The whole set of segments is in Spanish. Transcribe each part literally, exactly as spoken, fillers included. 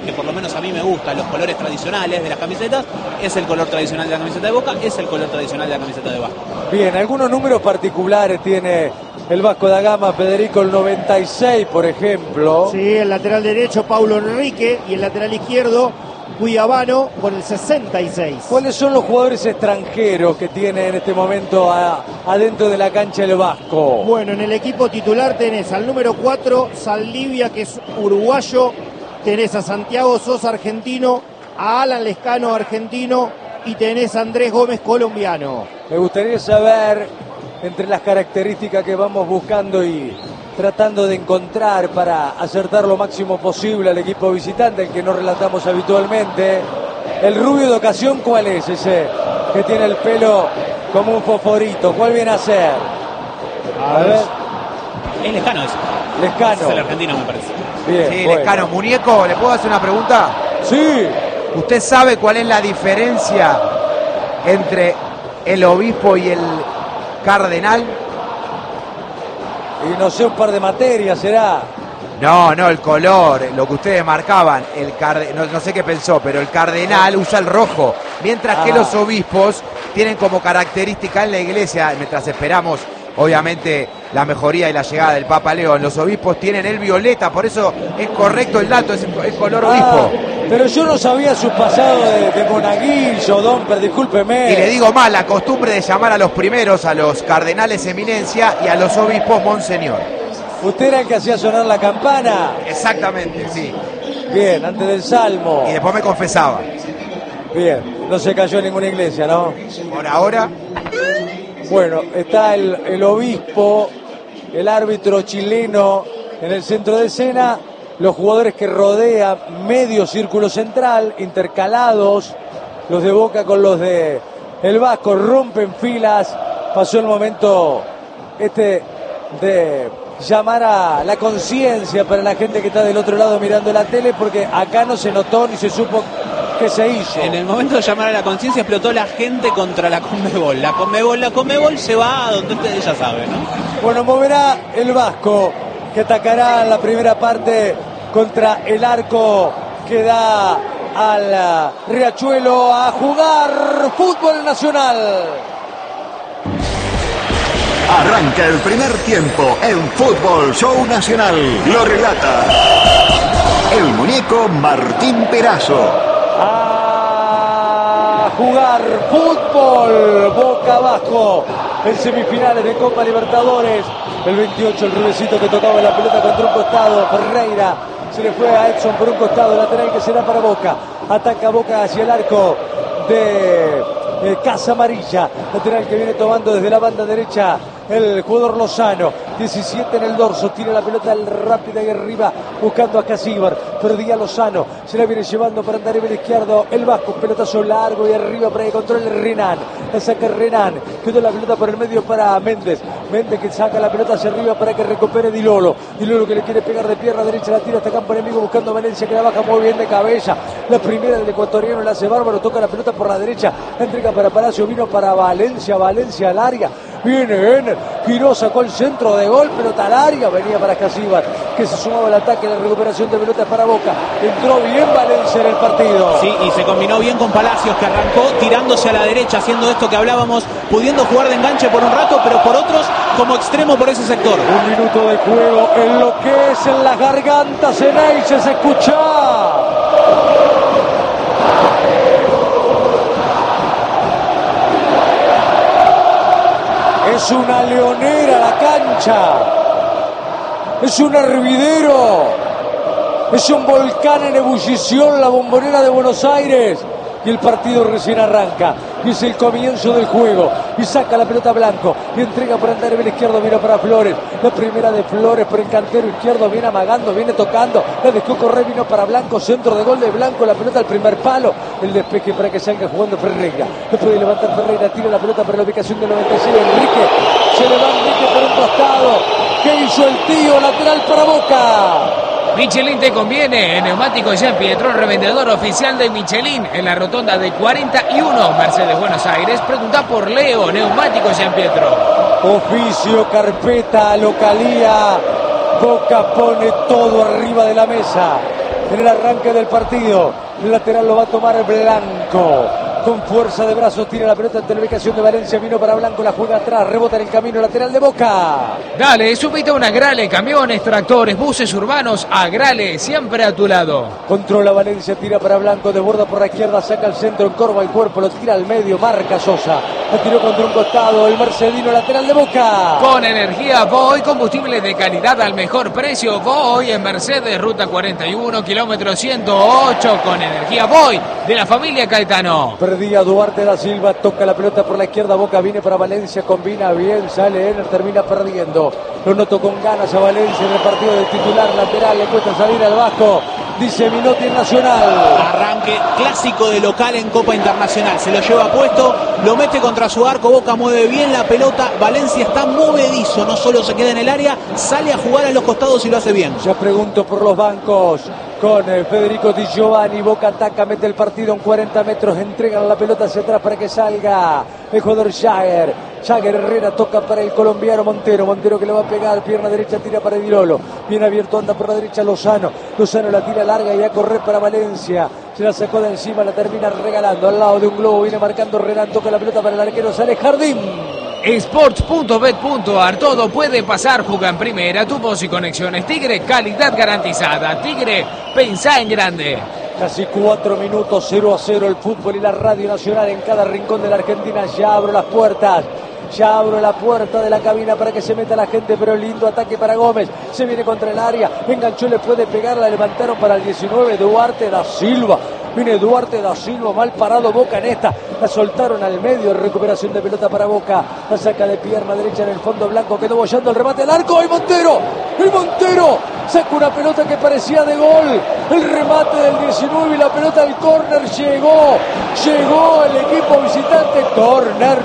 que por lo menos a mí me gustan los colores tradicionales de las camisetas, es el color tradicional de la camiseta de Boca, es el color tradicional de la camiseta de Vasco. Bien, algunos números particulares tiene el Vasco da Gama, Federico, el noventa y seis, por ejemplo. Sí, el lateral derecho, Paulo Enrique, y el lateral izquierdo, Cuiabano, con el sesenta y seis. ¿Cuáles son los jugadores extranjeros que tiene en este momento a, adentro de la cancha el Vasco? Bueno, en el equipo titular tenés al número cuatro, Saldivia, que es uruguayo, tenés a Santiago Sosa, argentino, a Alan Lescano, argentino, y tenés a Andrés Gómez, colombiano. Me gustaría saber, entre las características que vamos buscando y tratando de encontrar para acertar lo máximo posible al equipo visitante, el que no relatamos habitualmente, el rubio de ocasión, ¿cuál es ese que tiene el pelo como un fosforito? ¿Cuál viene a ser? A, a ver. Es Lescano ese. Lescano. Es el argentino, me parece. Bien, sí, bueno. Lescano. Muñeco, ¿le puedo hacer una pregunta? Sí. ¿Usted sabe cuál es la diferencia entre el obispo y el cardenal? Y no sé, un par de materias será. No, no, el color, lo que ustedes marcaban, el carde, no, no sé qué pensó, pero el cardenal usa el rojo, mientras ah. que los obispos tienen como característica en la iglesia, mientras esperamos obviamente la mejoría y la llegada del Papa León, los obispos tienen el violeta, por eso es correcto el dato, es el color obispo. Ah, pero yo no sabía su pasado de, de monaguillo, Domper, discúlpeme. Y le digo más, la costumbre de llamar a los primeros, a los cardenales eminencia y a los obispos monseñor. ¿Usted era el que hacía sonar la campana? Exactamente, sí. Bien, antes del salmo. Y después me confesaba. Bien, no se cayó en ninguna iglesia, ¿no? Por ahora. Bueno, está el, el obispo, el árbitro chileno en el centro de escena, los jugadores que rodean medio círculo central, intercalados, los de Boca con los de el Vasco, rompen filas. Pasó el momento este de llamar a la conciencia para la gente que está del otro lado mirando la tele, porque acá no se notó ni se supo qué se hizo. En el momento de llamar a la conciencia explotó la gente contra la Conmebol. La Conmebol, la Conmebol se va a donde ustedes ya saben, ¿no? Bueno, moverá el Vasco, que atacará en la primera parte contra el arco que da al Riachuelo a jugar fútbol nacional. Arranca el primer tiempo en Fútbol Show Nacional. Lo relata el muñeco Martín Perazo. A jugar fútbol, Boca Vasco en semifinales de Copa Libertadores. El veintiocho, el rubecito que tocaba la pelota contra un costado, Ferreira se le fue a Edson por un costado, lateral que será para Boca. Ataca Boca hacia el arco de eh, Casa Amarilla, lateral que viene tomando desde la banda derecha el jugador Lozano, diecisiete en el dorso, tira la pelota rápida y arriba buscando a Casíbar, perdía Lozano, se la viene llevando para andar en el izquierdo el Vasco, pelotazo largo y arriba para que controle Renan, la saca Renan, quedó la pelota por el medio para Méndez, Méndez que saca la pelota hacia arriba para que recupere Di Lolo, Di Lolo que le quiere pegar de pierna derecha, la tira hasta campo enemigo buscando a Valencia que la baja muy bien de cabeza, la primera del ecuatoriano la hace bárbaro, toca la pelota por la derecha, entrega para Palacio, vino para Valencia, Valencia al área, viene en, giró, sacó el centro de gol, pelota larga, venía para Casíbar, que se sumaba al ataque, la recuperación de pelotas para Boca, entró bien Valencia en el partido. Sí, y se combinó bien con Palacios, que arrancó tirándose a la derecha, haciendo esto que hablábamos, pudiendo jugar de enganche por un rato, pero por otros como extremo por ese sector. Un minuto de juego, en lo que es en las gargantas, en Eiche se escucha. Es una leonera la cancha, es un hervidero, es un volcán en ebullición la Bombonera de Buenos Aires y el partido recién arranca y es el comienzo del juego y saca la pelota Blanco y entrega por andar en el izquierdo, mira para Flores, la primera de Flores por el cantero izquierdo, viene amagando, viene tocando, la dejó correr, vino para Blanco, centro de gol de Blanco, la pelota al primer palo, el despeje para que salga jugando Ferreira, no puede levantar Ferreira, tira la pelota para la ubicación del noventa y seis, Enrique, se le va Enrique por un costado, ¿qué hizo el tío? Lateral para Boca. Michelin te conviene, en Neumáticos Jean Pietro, revendedor oficial de Michelin en la rotonda de cuarenta y uno, Mercedes, Buenos Aires. Pregunta por Leo, Neumáticos Jean Pietro. Oficio, carpeta, localía, Boca pone todo arriba de la mesa. en el arranque del partido. El lateral lo va a tomar Blanco. Con fuerza de brazos tira la pelota ante la ubicación de Valencia. Vino para Blanco, la juega atrás, rebota en el camino lateral de Boca. Dale, subite a una Agrale, camiones, tractores, buses urbanos. Agrale, siempre a tu lado. Controla Valencia, tira para Blanco, desborda por la izquierda, saca el centro, encorva el cuerpo, lo tira al medio, marca Sosa. La tiró contra un costado, el Marcelino lateral de Boca. Con energía Voy, combustible de calidad al mejor precio. Voy en Mercedes, ruta cuarenta y uno, kilómetro ciento ocho. Con energía Voy, de la familia Caetano. Perdía Duarte da Silva, toca la pelota por la izquierda, Boca viene para Valencia, combina bien, sale Ener, termina perdiendo. Lo noto con ganas a Valencia en el partido de titular lateral, le cuesta salir al Vasco, dice Minotti en Nacional. Arranque clásico de local en Copa Internacional, se lo lleva puesto, lo mete contra su arco, Boca mueve bien la pelota, Valencia está movedizo, no solo se queda en el área, sale a jugar a los costados y lo hace bien. Ya pregunto por los bancos. Con eh, Federico Di Giovanni, Boca ataca, mete el partido en cuarenta metros, entregan la pelota hacia atrás para que salga el jugador Jagger. Jagger Herrera toca para el colombiano Montero, Montero que le va a pegar, pierna derecha tira para Dirolo, bien abierto, anda por la derecha Lozano, Lozano la tira larga y a correr para Valencia, se la sacó de encima, la termina regalando al lado de un globo, viene marcando Renan, toca la pelota para el arquero, sale Jardín. Sports punto bet punto ar, todo puede pasar, juega en primera, tu voz y conexiones Tigre, calidad garantizada. Tigre, pensá en grande. Casi cuatro minutos, cero a cero el fútbol y la radio nacional en cada rincón de la Argentina. Ya abro las puertas, ya abro la puerta de la cabina para que se meta la gente, pero lindo ataque para Gómez, se viene contra el área, enganchó, le puede pegar, la levantaron para el diecinueve, Duarte da Silva. Viene Duarte da Silva, mal parado Boca en esta. La soltaron al medio, recuperación de pelota para Boca. La saca de pierna derecha en el fondo Blanco, quedó bollando el remate al arco. ¡Y Montero! ¡Y Montero! Saca una pelota que parecía de gol. El remate del diecinueve y la pelota al córner llegó. Llegó el equipo visitante. Córner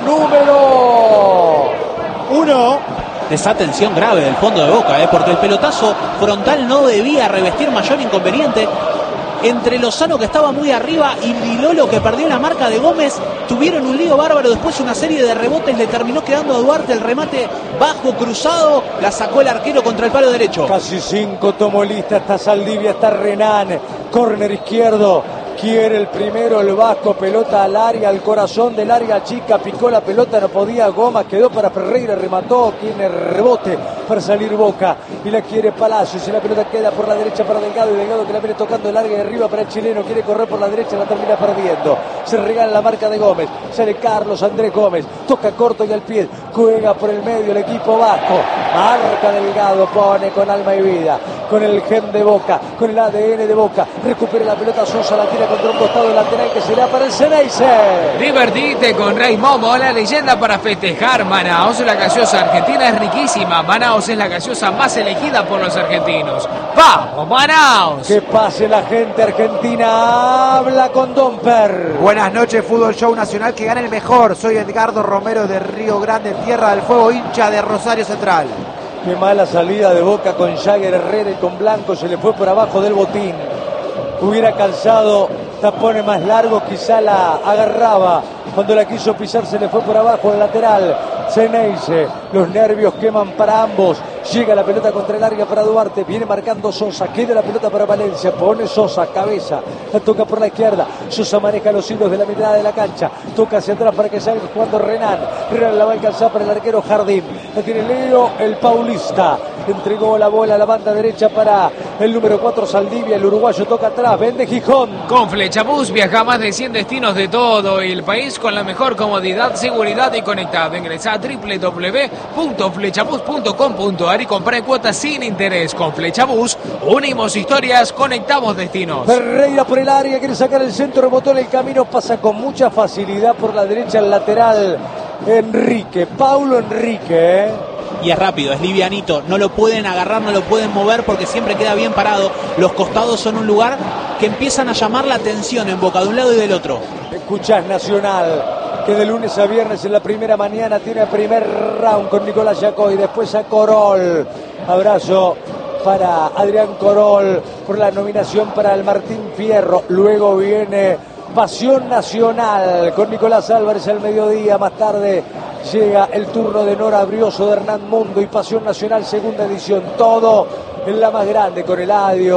número uno. Desatención grave del fondo de Boca, ¿eh? Porque el pelotazo frontal no debía revestir mayor inconveniente. Entre Lozano, que estaba muy arriba, y Dilolo, que perdió la marca de Gómez, tuvieron un lío bárbaro. Después una serie de rebotes le terminó quedando a Duarte el remate bajo, cruzado, la sacó el arquero contra el palo derecho. Casi cinco tomó lista, está Saldivia, está Renan, córner izquierdo. Quiere el primero el Vasco, pelota al área, al corazón del área chica, picó la pelota, no podía Goma, quedó para Ferreira, remató, tiene rebote para salir Boca y la quiere Palacios y la pelota queda por la derecha para Delgado y Delgado que la viene tocando el área de arriba para el chileno, quiere correr por la derecha, la termina perdiendo, se regala la marca de Gómez, sale Carlos Andrés Gómez, toca corto y al pie, juega por el medio el equipo Vasco, marca Delgado, pone con alma y vida, con el gen de Boca, con el A D N de Boca, recupera la pelota Sosa, la tira contra un costado lateral que será para el Ceneice. Divertite con Rey Momo, la leyenda para festejar. Manaos, la gaseosa argentina es riquísima. Manaos es la gaseosa más elegida por los argentinos. ¡Vamos, Manaos! Que pase la gente argentina, habla con Domper. Buenas noches, Fútbol Show Nacional, que gane el mejor. Soy Edgardo Romero de Río Grande, Tierra del Fuego, hincha de Rosario Central. Qué mala salida de Boca con Jagger Herrera y con Blanco, se le fue por abajo del botín. Hubiera calzado tapones más largos, quizá la agarraba. Cuando la quiso pisar se le fue por abajo el lateral. Ceneice, los nervios queman para ambos. Llega la pelota contra el área para Duarte, viene marcando Sosa, queda la pelota para Valencia, pone Sosa, cabeza, la toca por la izquierda, Sosa maneja los hilos de la mitad de la cancha, toca hacia atrás para que salga jugando Renan, Renan la va a alcanzar para el arquero Jardín, la tiene Leo, el paulista, entregó la bola a la banda derecha para el número cuatro Saldivia, el uruguayo toca atrás, vende Gijón. Con Flechabús viaja a más de cien destinos de todo el país con la mejor comodidad, seguridad y conectado. Ingresa a doble u doble u doble u punto flechabús punto com punto ar y compré cuotas sin interés. Con Flechabús unimos historias, conectamos destinos. Ferreira por el área, quiere sacar el centro, rebotó en el camino, pasa con mucha facilidad por la derecha el lateral Enrique, Paulo Enrique, ¿eh? Y es rápido, es livianito, no lo pueden agarrar, no lo pueden mover porque siempre queda bien parado. Los costados son un lugar que empiezan a llamar la atención en Boca, de un lado y del otro. Escuchás Nacional, que de lunes a viernes en la primera mañana tiene el primer round con Nicolás Yacoy, después a Corol. Abrazo para Adrián Corol por la nominación para el Martín Fierro. Luego viene Pasión Nacional con Nicolás Álvarez al mediodía. Más tarde llega el turno de Nora Brioso, de Hernán Mundo y Pasión Nacional segunda edición. Todo en la más grande con Eladio,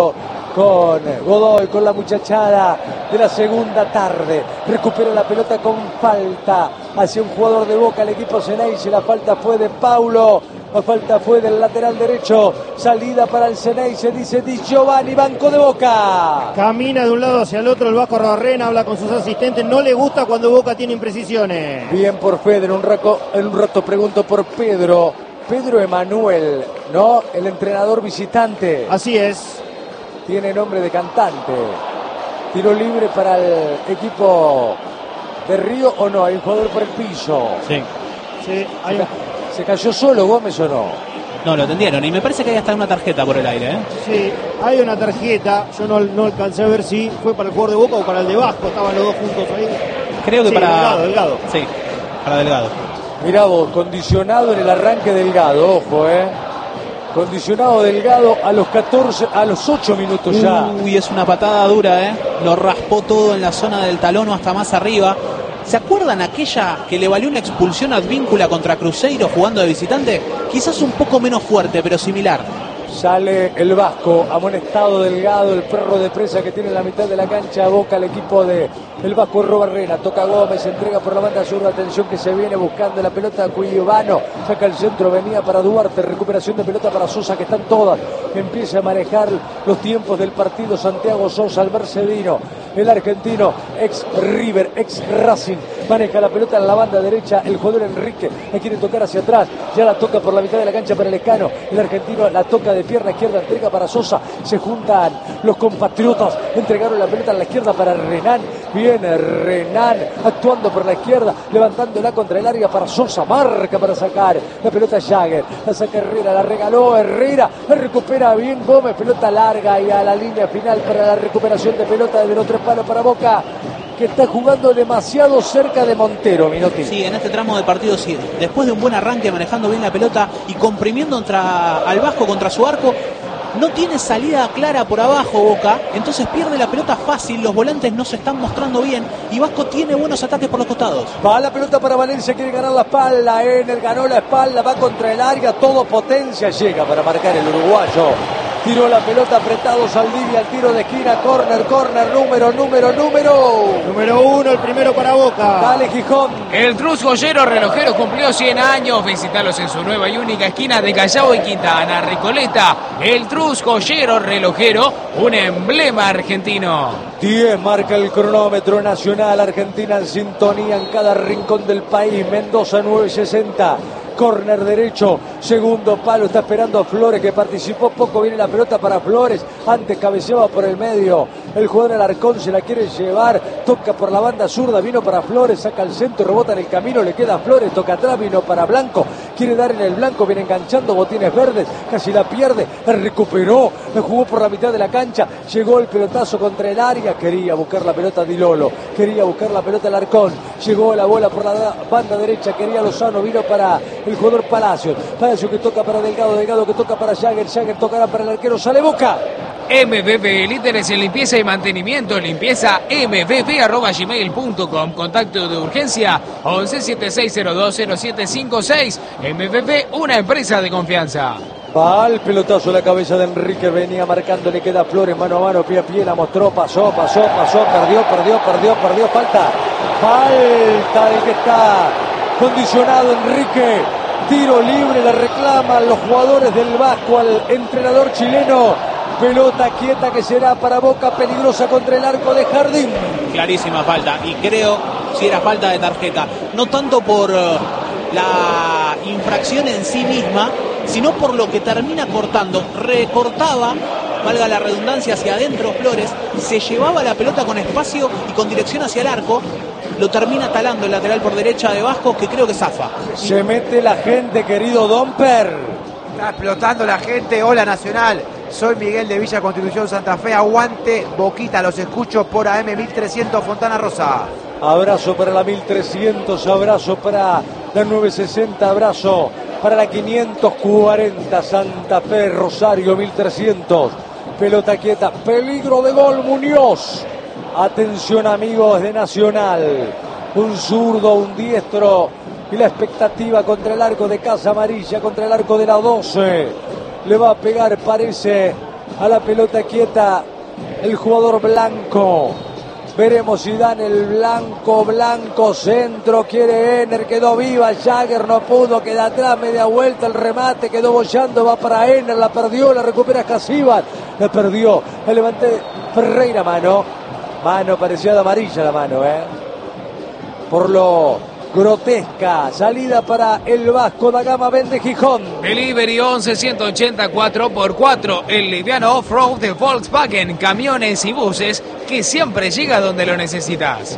con Godoy, con la muchachada de la segunda tarde. Recupera la pelota con falta hacia un jugador de Boca, el equipo Ceneice. La falta fue de Paulo, la falta fue del lateral derecho. Salida para el Ceneice, dice Di Giovanni, banco de Boca. Camina de un lado hacia el otro el Vasco Robarrena, habla con sus asistentes. No le gusta cuando Boca tiene imprecisiones. Bien por Fede, en un rato, en un rato pregunto por Pedro. Pedro Emanuel, ¿no? El entrenador visitante. Así es. Tiene nombre de cantante. Tiro libre para el equipo de Río, ¿o no? Hay un jugador por el piso. Sí. Sí, hay un... ¿Se cayó solo Gómez o no? No, lo tendieron. Y me parece que hay hasta una tarjeta por el aire, ¿eh? Sí, hay una tarjeta. Yo no, no alcancé a ver si fue para el jugador de Boca o para el de Vasco. Estaban los dos juntos ahí. Creo que Sí, para... Delgado, Delgado. Sí, para Delgado. Mirá vos, condicionado en el arranque Delgado, ojo, eh. Condicionado Delgado a los catorce, a los ocho minutos ya. Uy, es una patada dura, ¿eh? Lo raspó todo en la zona del talón o hasta más arriba. ¿Se acuerdan aquella que le valió una expulsión advíncula contra Cruzeiro jugando de visitante? Quizás un poco menos fuerte, pero similar. Sale el Vasco, amonestado Delgado, el perro de presa que tiene en la mitad de la cancha. Boca el equipo de el Vasco Robarrena. Toca Gómez, entrega por la banda sur. Atención que se viene buscando la pelota. Cuiobano saca el centro, venía para Duarte. Recuperación de pelota para Sosa, que están todas. Empieza a manejar los tiempos del partido Santiago Sosa, el mercedino, el argentino, ex River, ex Racing. Maneja la pelota en la banda derecha. El jugador Enrique la quiere tocar hacia atrás. Ya la toca por la mitad de la cancha para el Escano. El argentino la toca de pierna izquierda, entrega para Sosa. Se juntan los compatriotas. Entregaron la pelota a la izquierda para Renan. Viene Renan actuando por la izquierda, levantándola contra el área para Sosa. Marca para sacar la pelota Jagger. La saca Herrera, la regaló Herrera. La recupera bien Gómez. Pelota larga y a la línea final para la recuperación de pelota del otro palo para Boca, que está jugando demasiado cerca de Montero, Minotti. Sí, en este tramo de partido sí. Después de un buen arranque, manejando bien la pelota y comprimiendo contra, al Vasco contra su arco, no tiene salida clara por abajo Boca, entonces pierde la pelota fácil, los volantes no se están mostrando bien y Vasco tiene buenos ataques por los costados. Va la pelota para Valencia, quiere ganar la espalda, Ener ganó la espalda, va contra el área, todo potencia, llega para marcar el uruguayo. Tiró la pelota apretado Saldivia al tiro de esquina, córner, córner, número, número, número. Número uno, el primero para Boca. Dale Gijón. El Trus Joyero Relojero cumplió cien años. Visitalos en su nueva y única esquina de Callao y Quintana, Recoleta. El Trus Joyero Relojero, un emblema argentino. diez marca el cronómetro nacional. Argentina en sintonía en cada rincón del país. Mendoza nueve sesenta. Córner derecho, segundo palo, está esperando a Flores, que participó poco. Viene la pelota para Flores, antes cabeceaba por el medio el jugador Alarcón, se la quiere llevar, toca por la banda zurda, vino para Flores, saca el centro, rebota en el camino, le queda a Flores, toca atrás, vino para Blanco, quiere dar en el Blanco, viene enganchando Botines Verdes, casi la pierde, la recuperó, la jugó por la mitad de la cancha, llegó el pelotazo contra el área, quería buscar la pelota Di Lolo, quería buscar la pelota Alarcón, llegó la bola por la banda derecha, quería Lozano, vino para el jugador Palacios, Palacios que toca para Delgado, Delgado que toca para Jagger, Jagger tocará para el arquero, sale Boca. M V P, líderes en limpieza y mantenimiento, limpieza m v p arroba gmail punto com, contacto de urgencia once setenta y seis cero dos cero siete cinco seis. M V P, una empresa de confianza. Va al pelotazo a la cabeza de Enrique, venía marcando, le queda Flores mano a mano, pie a pie, la mostró, pasó, pasó, pasó, perdió, perdió, perdió, perdió, falta, falta del que está condicionado Enrique, tiro libre, le reclaman los jugadores del Vasco al entrenador chileno, pelota quieta que será para Boca, peligrosa contra el arco de Jardín. Clarísima falta, y creo si era falta de tarjeta, no tanto por uh, la infracción en sí misma, sino por lo que termina cortando. Recortaba, valga la redundancia, hacia adentro Flores, se llevaba la pelota con espacio y con dirección hacia el arco, lo termina talando el lateral por derecha de Vasco, que creo que zafa. Se mete la gente, querido Domper. Está explotando la gente. Hola Nacional, soy Miguel de Villa Constitución Santa Fe, aguante Boquita, los escucho por A M mil trescientos Fontana Rosa. Abrazo para la mil trescientos, abrazo para la nueve sesenta, abrazo para la quinientos cuarenta Santa Fe, Rosario mil trescientos. Pelota quieta, peligro de gol Muñoz. Atención amigos de Nacional, un zurdo, un diestro y la expectativa contra el arco de Casa Amarilla, contra el arco de la doce. Le va a pegar, parece, a la pelota quieta el jugador blanco. Veremos si dan el blanco, blanco, centro, quiere Ener, quedó viva, Jagger no pudo, queda atrás, media vuelta, el remate, quedó bollando, va para Ener, la perdió, la recupera Casíbar, la perdió, el levante Ferreira, mano, mano, parecía de amarilla la mano, eh, por lo grotesca, salida para el Vasco da Gama, vende Gijón. Delivery once ciento ochenta cuatro por cuatro, el liviano off-road de Volkswagen, camiones y buses que siempre llega donde lo necesitas.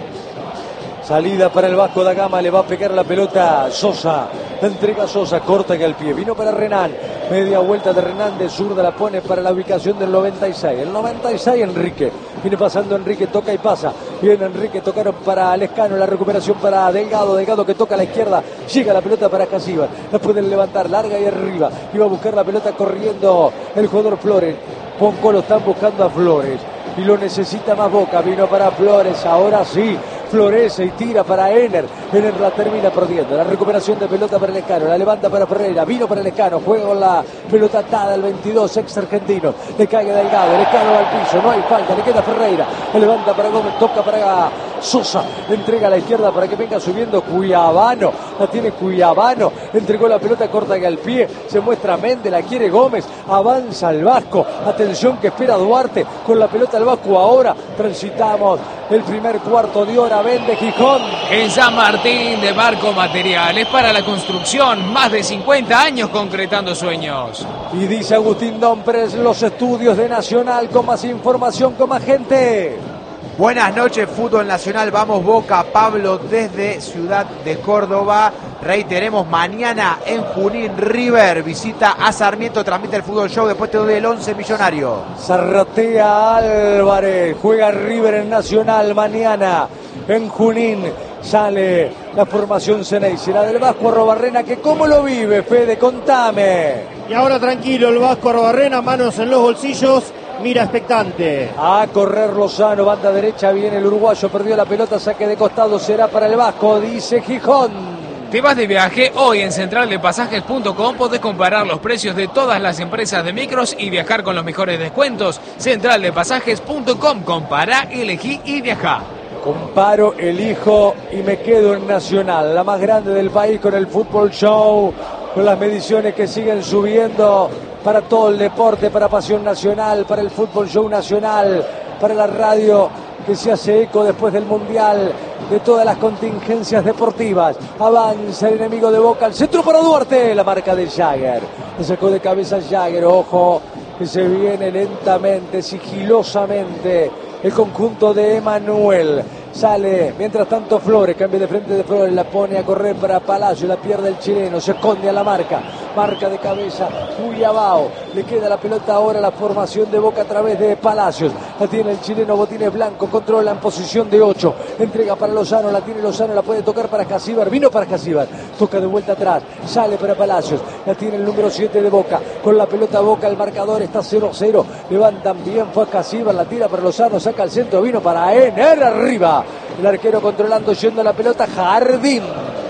Salida para el Vasco da Gama, le va a pegar la pelota Sosa, la entrega Sosa, corta que al pie, vino para Renan, media vuelta de Renan, de zurda la pone para la ubicación del noventa y seis, el noventa y seis Enrique, viene pasando Enrique, toca y pasa, viene Enrique, tocaron para Lescano, la recuperación para Delgado, Delgado que toca a la izquierda, llega la pelota para Casíbar, la pueden levantar, larga y arriba, iba a buscar la pelota corriendo el jugador Flores, Ponco lo están buscando a Flores, y lo necesita más Boca, vino para Flores, ahora sí, florece y tira para Ener, Ener la termina perdiendo, la recuperación de pelota para Lescano, la levanta para Ferreira, vino para Lescano, juega con la pelota atada al veintidós, ex argentino, le cae Delgado, Lescano al piso, no hay falta, le queda Ferreira, le levanta para Gómez, toca para Sosa, le entrega a la izquierda para que venga subiendo Cuyabano, la tiene Cuyabano, entregó la pelota corta que al pie, se muestra Méndez, la quiere Gómez, avanza el Vasco, atención que espera Duarte, con la pelota al Vasco ahora, transitamos el primer cuarto de hora, vende Gijón. En San Martín de Barco Materiales para la construcción, más de cincuenta años concretando sueños. Y dice Agustín Dompres, los estudios de Nacional, con más información, con más gente. Buenas noches, fútbol nacional, vamos Boca, Pablo desde Ciudad de Córdoba. Reiteremos, mañana en Junín, River visita a Sarmiento, transmite el Fútbol Show, después te doy el once millonario. Zarratea Álvarez, juega River en Nacional mañana en Junín. Sale la formación Ceney, será del Vasco Arrobarrena, que cómo lo vive, Fede, contame. Y ahora tranquilo el Vasco Arrobarrena, manos en los bolsillos, mira expectante. A correr Lozano, banda derecha, viene el uruguayo, perdió la pelota, saque de costado, será para el Vasco, dice Gijón. ¿Te vas de viaje? Hoy en central de pasajes punto com podés comparar los precios de todas las empresas de micros y viajar con los mejores descuentos. central de pasajes punto com, compará, elegí y viajá. Comparo, elijo y me quedo en Nacional, la más grande del país, con el Fútbol Show, con las mediciones que siguen subiendo para todo el deporte, para Pasión Nacional, para el Fútbol Show Nacional, para la radio que se hace eco después del Mundial, de todas las contingencias deportivas. Avanza el enemigo de Boca, el centro para Duarte, la marca de Jagger. Le sacó de cabeza Jagger, ojo, que se viene lentamente, sigilosamente, el conjunto de Emanuel. Sale, mientras tanto Flores, cambia de frente de Flores, la pone a correr para Palacio, la pierde el chileno, se esconde a la marca, marca de cabeza, Cuyabao, le queda la pelota ahora, la formación de Boca a través de Palacios, la tiene el chileno, Botines Blanco, controla en posición de ocho, entrega para Lozano, la tiene Lozano, la puede tocar para Casíbar, vino para Casíbar, toca de vuelta atrás, sale para Palacios, la tiene el número siete de Boca, con la pelota Boca, el marcador está cero cero, levantan bien, fue a Casíbar, la tira para Lozano, saca el centro, vino para Ener, arriba. El arquero controlando, yendo la pelota, Jardín.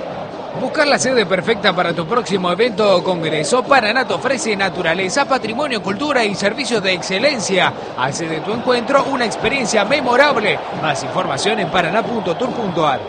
Buscar la sede perfecta para tu próximo evento o congreso, Paraná te ofrece naturaleza, patrimonio, cultura y servicios de excelencia. Hace de tu encuentro una experiencia memorable. Más información en paraná punto tour punto ar.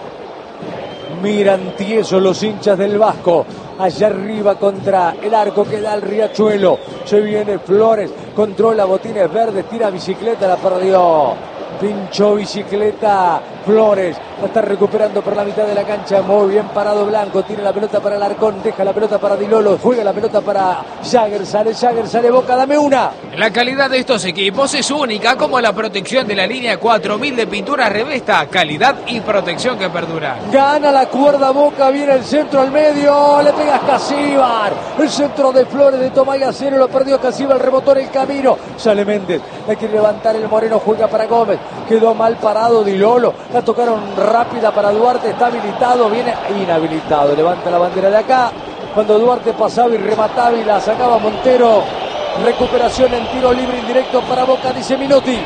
Miran tiesos los hinchas del Vasco. Allá arriba contra el arco que da el Riachuelo. Se viene Flores, controla, Botines Verdes, tira bicicleta, la perdió. Pinchó bicicleta Flores, la está recuperando por la mitad de la cancha, muy bien parado Blanco, tiene la pelota para el Arcón, deja la pelota para Dilolo, juega la pelota para Jagger, sale Jagger, sale Boca, dame una. La calidad de estos equipos es única, como la protección de la línea cuatro mil de pintura Revesta, calidad y protección que perdura. Gana la cuerda Boca, viene el centro al medio, le pega Casíbar, el centro de Flores de Tomay a cero, lo perdió Casíbar, rebotó en el camino, sale Méndez, la quiere levantar el Moreno, juega para Gómez, quedó mal parado Dilolo, la tocaron rápida para Duarte, está habilitado, viene inhabilitado, levanta la bandera de acá, cuando Duarte pasaba y remataba y la sacaba Montero, recuperación en tiro libre indirecto para Boca, dice Minotti.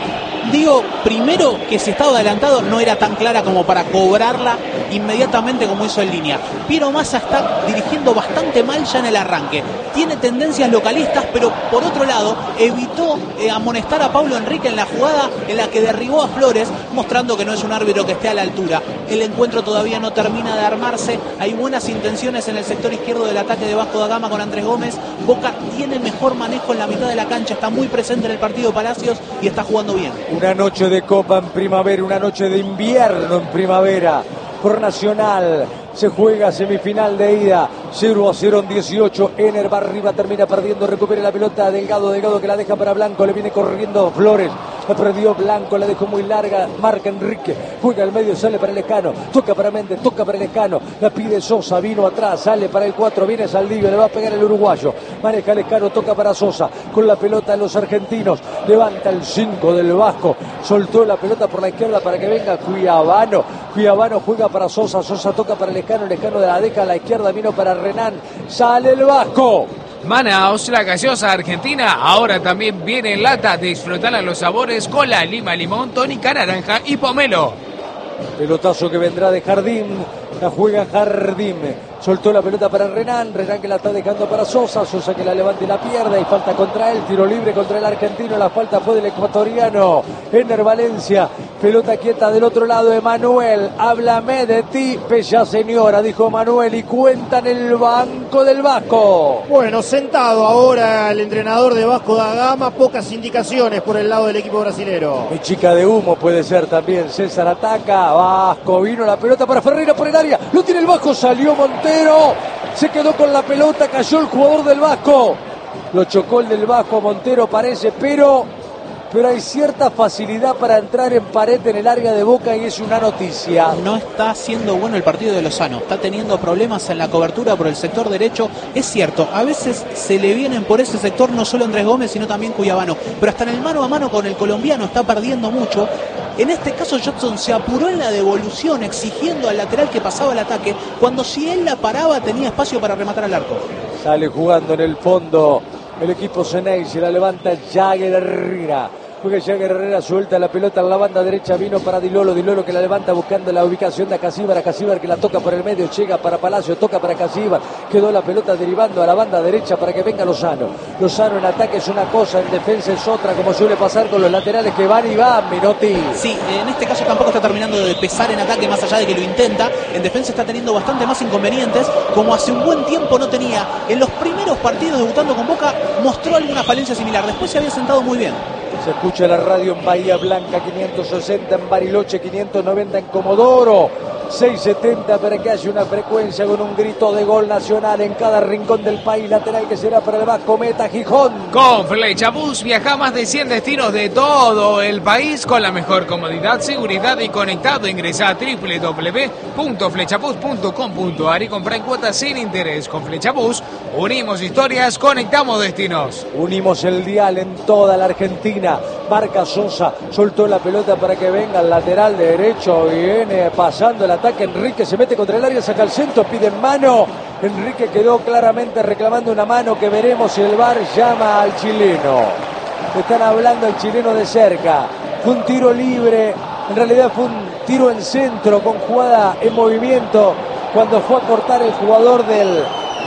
Digo, primero que si estaba adelantado no era tan clara como para cobrarla inmediatamente como hizo en línea. Piero Massa está dirigiendo bastante mal ya en el arranque. Tiene tendencias localistas, pero por otro lado evitó eh, amonestar a Pablo Enrique en la jugada en la que derribó a Flores, mostrando que no es un árbitro que esté a la altura. El encuentro todavía no termina de armarse. Hay buenas intenciones en el sector izquierdo del ataque de Vasco da Gama con Andrés Gómez. Boca tiene mejor manejo en la mitad de la cancha, está muy presente en el partido Palacios y está jugando bien. Una noche de Copa en primavera, una noche de invierno en primavera. Por Nacional se juega semifinal de ida, cero a cero en dieciocho. Ener va arriba, termina perdiendo, recupera la pelota Delgado, Delgado que la deja para Blanco, le viene corriendo Flores, la perdió Blanco, la dejó muy larga, marca Enrique, juega al medio, sale para el Lescano, toca para Méndez, toca para el Lescano, la pide Sosa, vino atrás, sale para el cuatro, viene Saldivia, le va a pegar el uruguayo, maneja Lescano, toca para Sosa, con la pelota de los argentinos, levanta el cinco del Vasco, soltó la pelota por la izquierda para que venga Cuiabano, Cuiabano juega para Sosa, Sosa toca para el Lescano, el Lescano de la deja a la izquierda, vino para Renan, sale el Vasco. Manaos, la gaseosa argentina, ahora también viene en lata. Disfrutar los sabores cola, lima, limón, tónica, naranja y pomelo. Pelotazo que vendrá de Jardín, la juega Jardín, soltó la pelota para Renan, Renan que la está dejando para Sosa, Sosa que la levanta y la pierde, y falta contra él, tiro libre contra el argentino, la falta fue del ecuatoriano, Ener Valencia, pelota quieta del otro lado, Emanuel, háblame de ti, bella señora, dijo Manuel, y cuenta en el banco del Vasco. Bueno, sentado ahora el entrenador de Vasco da Gama, pocas indicaciones por el lado del equipo brasilero. Mi chica de humo puede ser también, César ataca, Vasco, vino la pelota para Ferreira por el área, lo tiene el Vasco, salió Montero, se quedó con la pelota, cayó el jugador del Vasco, lo chocó el del Vasco, Montero parece, pero, pero hay cierta facilidad para entrar en pared en el área de Boca y es una noticia. No está siendo bueno el partido de Lozano, está teniendo problemas en la cobertura por el sector derecho, es cierto, a veces se le vienen por ese sector no solo Andrés Gómez sino también Cuiabano, pero hasta en el mano a mano con el colombiano está perdiendo mucho. En este caso Judson se apuró en la devolución exigiendo al lateral que pasaba el ataque, cuando si él la paraba tenía espacio para rematar al arco. Sale jugando en el fondo el equipo Ceney, se la levanta Jagger Herrera. Juega Jagger Herrera, suelta la pelota en la banda derecha, vino para Dilolo, Dilolo que la levanta buscando la ubicación de Acasíbar, Acasíbar que la toca por el medio, llega para Palacio, toca para Acasíbar, quedó la pelota derivando a la banda derecha para que venga Lozano. Lozano en ataque es una cosa, en defensa es otra, como suele pasar con los laterales que van y van, Minotti. Sí, en este caso tampoco está terminando de pesar en ataque, más allá de que lo intenta. En defensa está teniendo bastante más inconvenientes, como hace un buen tiempo no tenía. En los primeros partidos debutando con Boca mostró alguna falencia similar, después se había sentado muy bien. Se escucha la radio en Bahía Blanca, quinientos sesenta en Bariloche, quinientos noventa en Comodoro, seiscientos setenta para que haya una frecuencia con un grito de gol nacional en cada rincón del país. Lateral que será para el Vasco, meta Gijón. Con Flechabús viaja a más de cien destinos de todo el país con la mejor comodidad, seguridad y conectado. Ingresa a doble u doble u doble u punto flechabús punto com punto a r y compra en cuotas sin interés. Con Flechabús unimos historias, conectamos destinos. Unimos el dial en toda la Argentina. Marca Sosa, soltó la pelota para que venga al lateral derecho, viene pasando el ataque, Enrique se mete contra el área, saca el centro, pide mano, Enrique quedó claramente reclamando una mano que veremos si el V A R llama al chileno. Están hablando al chileno de cerca, fue un tiro libre, en realidad fue un tiro en centro con jugada en movimiento, cuando fue a cortar el jugador del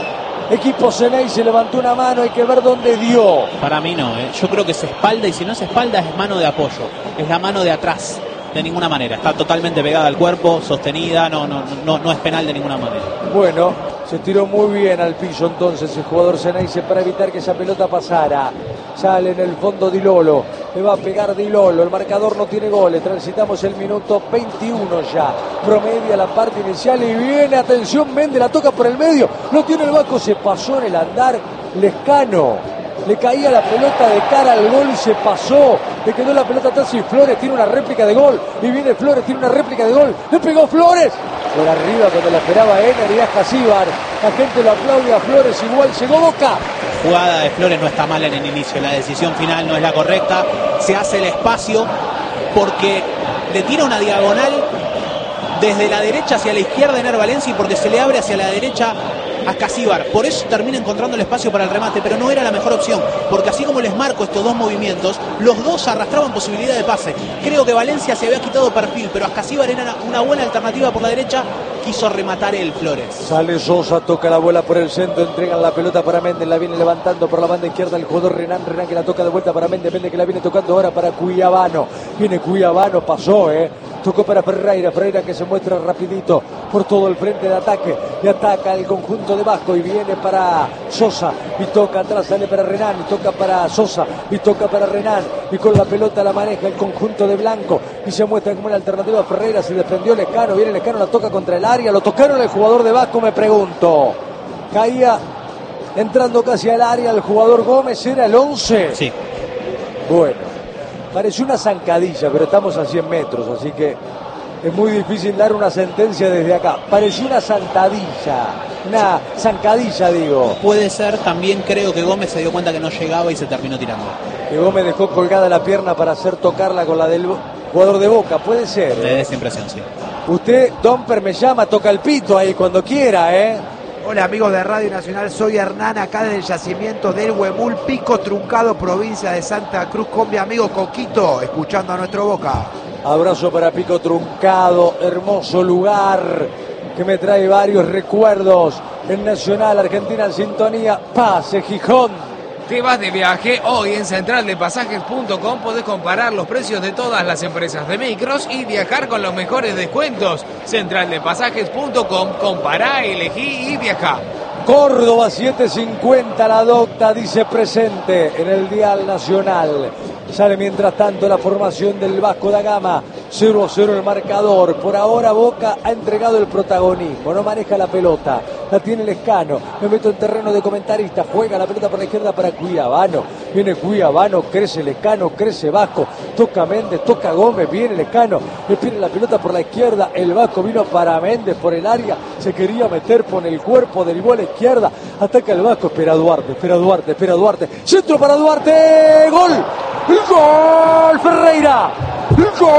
equipo Ceney se levantó una mano, hay que ver dónde dio. Para mí no, ¿eh? Yo creo que es espalda y si no es espalda es mano de apoyo, es la mano de atrás, de ninguna manera, está totalmente pegada al cuerpo, sostenida, no, no, no, no es penal de ninguna manera. Bueno, se tiró muy bien al piso entonces el jugador Ceney para evitar que esa pelota pasara. Sale en el fondo Dilolo, le va a pegar Dilolo, el marcador no tiene goles, transitamos el minuto veintiuno ya, promedia la parte inicial y viene, atención, Méndez la toca por el medio, no tiene el Vasco, se pasó en el andar Lescano, le caía la pelota de cara al gol y se pasó, le quedó la pelota atrás y Flores tiene una réplica de gol, y viene Flores, tiene una réplica de gol, le pegó Flores, por arriba cuando la esperaba Ener y Acasíbar, la gente lo aplaude a Flores, igual llegó Boca. Jugada de Flores no está mal en el inicio, la decisión final no es la correcta, se hace el espacio porque le tira una diagonal desde la derecha hacia la izquierda Ener Valencia y porque se le abre hacia la derecha Ascasíbar. Por eso termina encontrando el espacio para el remate, pero no era la mejor opción, porque así como les marco estos dos movimientos, los dos arrastraban posibilidad de pase. Creo que Valencia se había quitado perfil, pero Ascasíbar era una buena alternativa por la derecha, quiso rematar él, Flores. Sale Sosa, toca la bola por el centro, entregan la pelota para Méndez, la viene levantando por la banda izquierda el jugador Renan, Renan que la toca de vuelta para Méndez, Méndez que la viene tocando ahora para Cuyabano, viene Cuyabano, pasó, eh, tocó para Ferreira, Ferreira que se muestra rapidito por todo el frente de ataque, y ataca el conjunto de Vasco, y viene para Sosa, y toca atrás, sale para Renan, y toca para Sosa, y toca para Renan, y con la pelota la maneja el conjunto de Blanco, y se muestra como una alternativa Ferreira, se defendió Lescano, viene Lescano, la toca contra el área, lo tocaron el jugador de Vasco, me pregunto, caía entrando casi al área el jugador Gómez, ¿era el once? Sí. Bueno, pareció una zancadilla, pero estamos a cien metros, así que es muy difícil dar una sentencia desde acá. Pareció una zantadilla, una zancadilla, digo. Puede ser, también creo que Gómez se dio cuenta que no llegaba y se terminó tirando. Que Gómez dejó colgada la pierna para hacer tocarla con la del jugador de Boca, puede ser. Me da esa impresión, sí. Usted, Domper, me llama, toca el pito ahí cuando quiera, ¿eh? Hola amigos de Radio Nacional, soy Hernán, acá desde el yacimiento del Huemul, Pico Truncado, provincia de Santa Cruz, con mi amigo Coquito, escuchando a nuestro Boca. Abrazo para Pico Truncado, hermoso lugar que me trae varios recuerdos. En Nacional, Argentina en sintonía, Pase Gijón. Te vas de viaje, hoy en central de pasajes punto com podés comparar los precios de todas las empresas de micros y viajar con los mejores descuentos. central de pasajes punto com, compará, elegí y viajá. Córdoba siete cincuenta, la docta dice presente en el dial nacional. Sale mientras tanto la formación del Vasco da Gama, cero a cero el marcador. Por ahora Boca ha entregado el protagonismo, no maneja la pelota, la tiene Lescano. Me meto en terreno de comentarista, juega la pelota por la izquierda para Cuyabano. Viene Cuyabano, crece Lescano, crece Vasco, toca Méndez, toca Gómez, viene Lescano, le pide la pelota por la izquierda. El Vasco vino para Méndez por el área, se quería meter con el cuerpo, derivó a la izquierda, ataca el Vasco, espera Duarte, espera Duarte, espera Duarte, centro para Duarte, gol. ¡Gol! Ferreira. ¡Gol!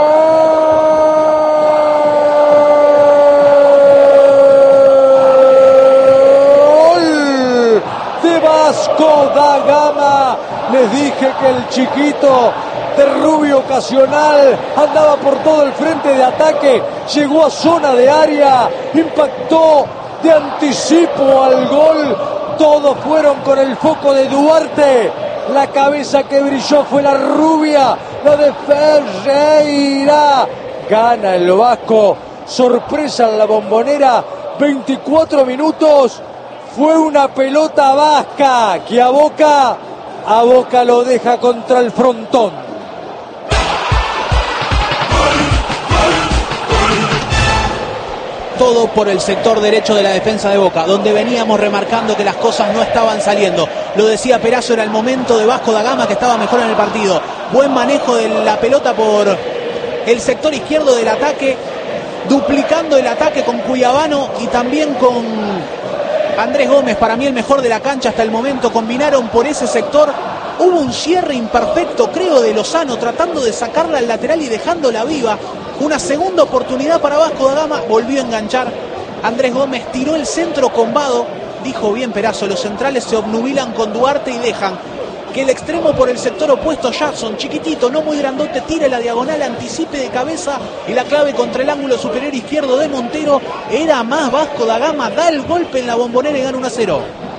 De Vasco da Gama. Les dije que el chiquito de rubio ocasional andaba por todo el frente de ataque. Llegó a zona de área. Impactó de anticipo al gol. Todos fueron con el foco de Duarte. La cabeza que brilló fue la rubia, la de Ferreira. Gana el Vasco, sorpresa en la Bombonera, veinticuatro minutos. Fue una pelota vasca que a Boca, a Boca lo deja contra el frontón. Todo por el sector derecho de la defensa de Boca, donde veníamos remarcando que las cosas no estaban saliendo. Lo decía Perazo, era el momento de Vasco da Gama, que estaba mejor en el partido. Buen manejo de la pelota por el sector izquierdo del ataque, duplicando el ataque con Cuyabano y también con Andrés Gómez, para mí el mejor de la cancha hasta el momento. Combinaron por ese sector. Hubo un cierre imperfecto, creo, de Lozano, tratando de sacarla al lateral y dejándola viva. Una segunda oportunidad para Vasco da Gama, volvió a enganchar. Andrés Gómez tiró el centro combado. Dijo bien Perazo, los centrales se obnubilan con Duarte y dejan que el extremo por el sector opuesto, Jackson, chiquitito, no muy grandote, tire la diagonal, anticipe de cabeza y la clave contra el ángulo superior izquierdo de Montero. Era más Vasco da Gama, da el golpe en la Bombonera y gana uno a cero.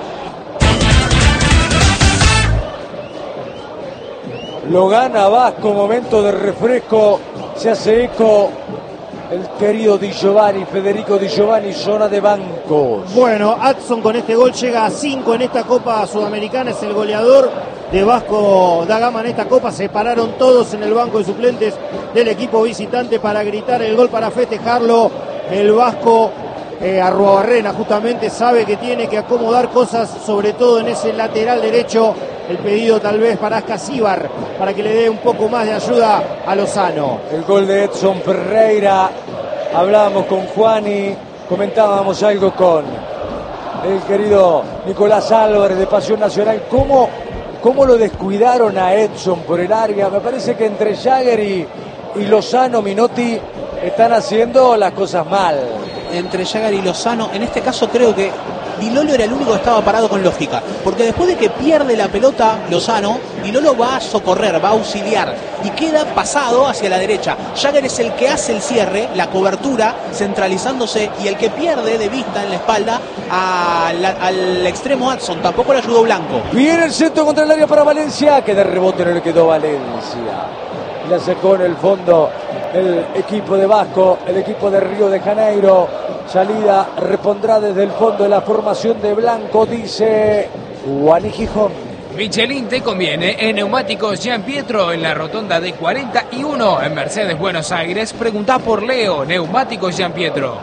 Lo gana Vasco, momento de refresco, se hace eco el querido Di Giovanni, Federico Di Giovanni, zona de bancos. Bueno, Adson con este gol llega a cinco en esta Copa Sudamericana, es el goleador de Vasco da Gama en esta Copa. Se pararon todos en el banco de suplentes del equipo visitante para gritar el gol, para festejarlo. El Vasco eh, Arruabarrena justamente sabe que tiene que acomodar cosas, sobre todo en ese lateral derecho. El pedido tal vez para Ascasíbar, para que le dé un poco más de ayuda a Lozano. El gol de Edson Ferreira. Hablábamos con Juani, comentábamos algo con el querido Nicolás Álvarez de Pasión Nacional. ¿Cómo, cómo lo descuidaron a Edson por el área? Me parece que entre Jagger y, y Lozano, Minotti están haciendo las cosas mal. Entre Jagger y Lozano, en este caso creo que Di Lolo era el único que estaba parado con lógica, porque después de que pierde la pelota Lozano, Di Lolo va a socorrer, va a auxiliar y queda pasado hacia la derecha. Jagger es el que hace el cierre, la cobertura, centralizándose, y el que pierde de vista en la espalda a la, al extremo Hudson. Tampoco le ayudó Blanco. Viene el centro contra el área para Valencia, que de rebote no le quedó Valencia. La sacó en el fondo el equipo de Vasco, el equipo de Río de Janeiro. Salida repondrá desde el fondo de la formación de Blanco, dice Juan y Gijón. Michelin te conviene en Neumáticos Gian Pietro en la rotonda de cuarenta y uno en Mercedes, Buenos Aires. Preguntá por Leo, Neumáticos Gian Pietro.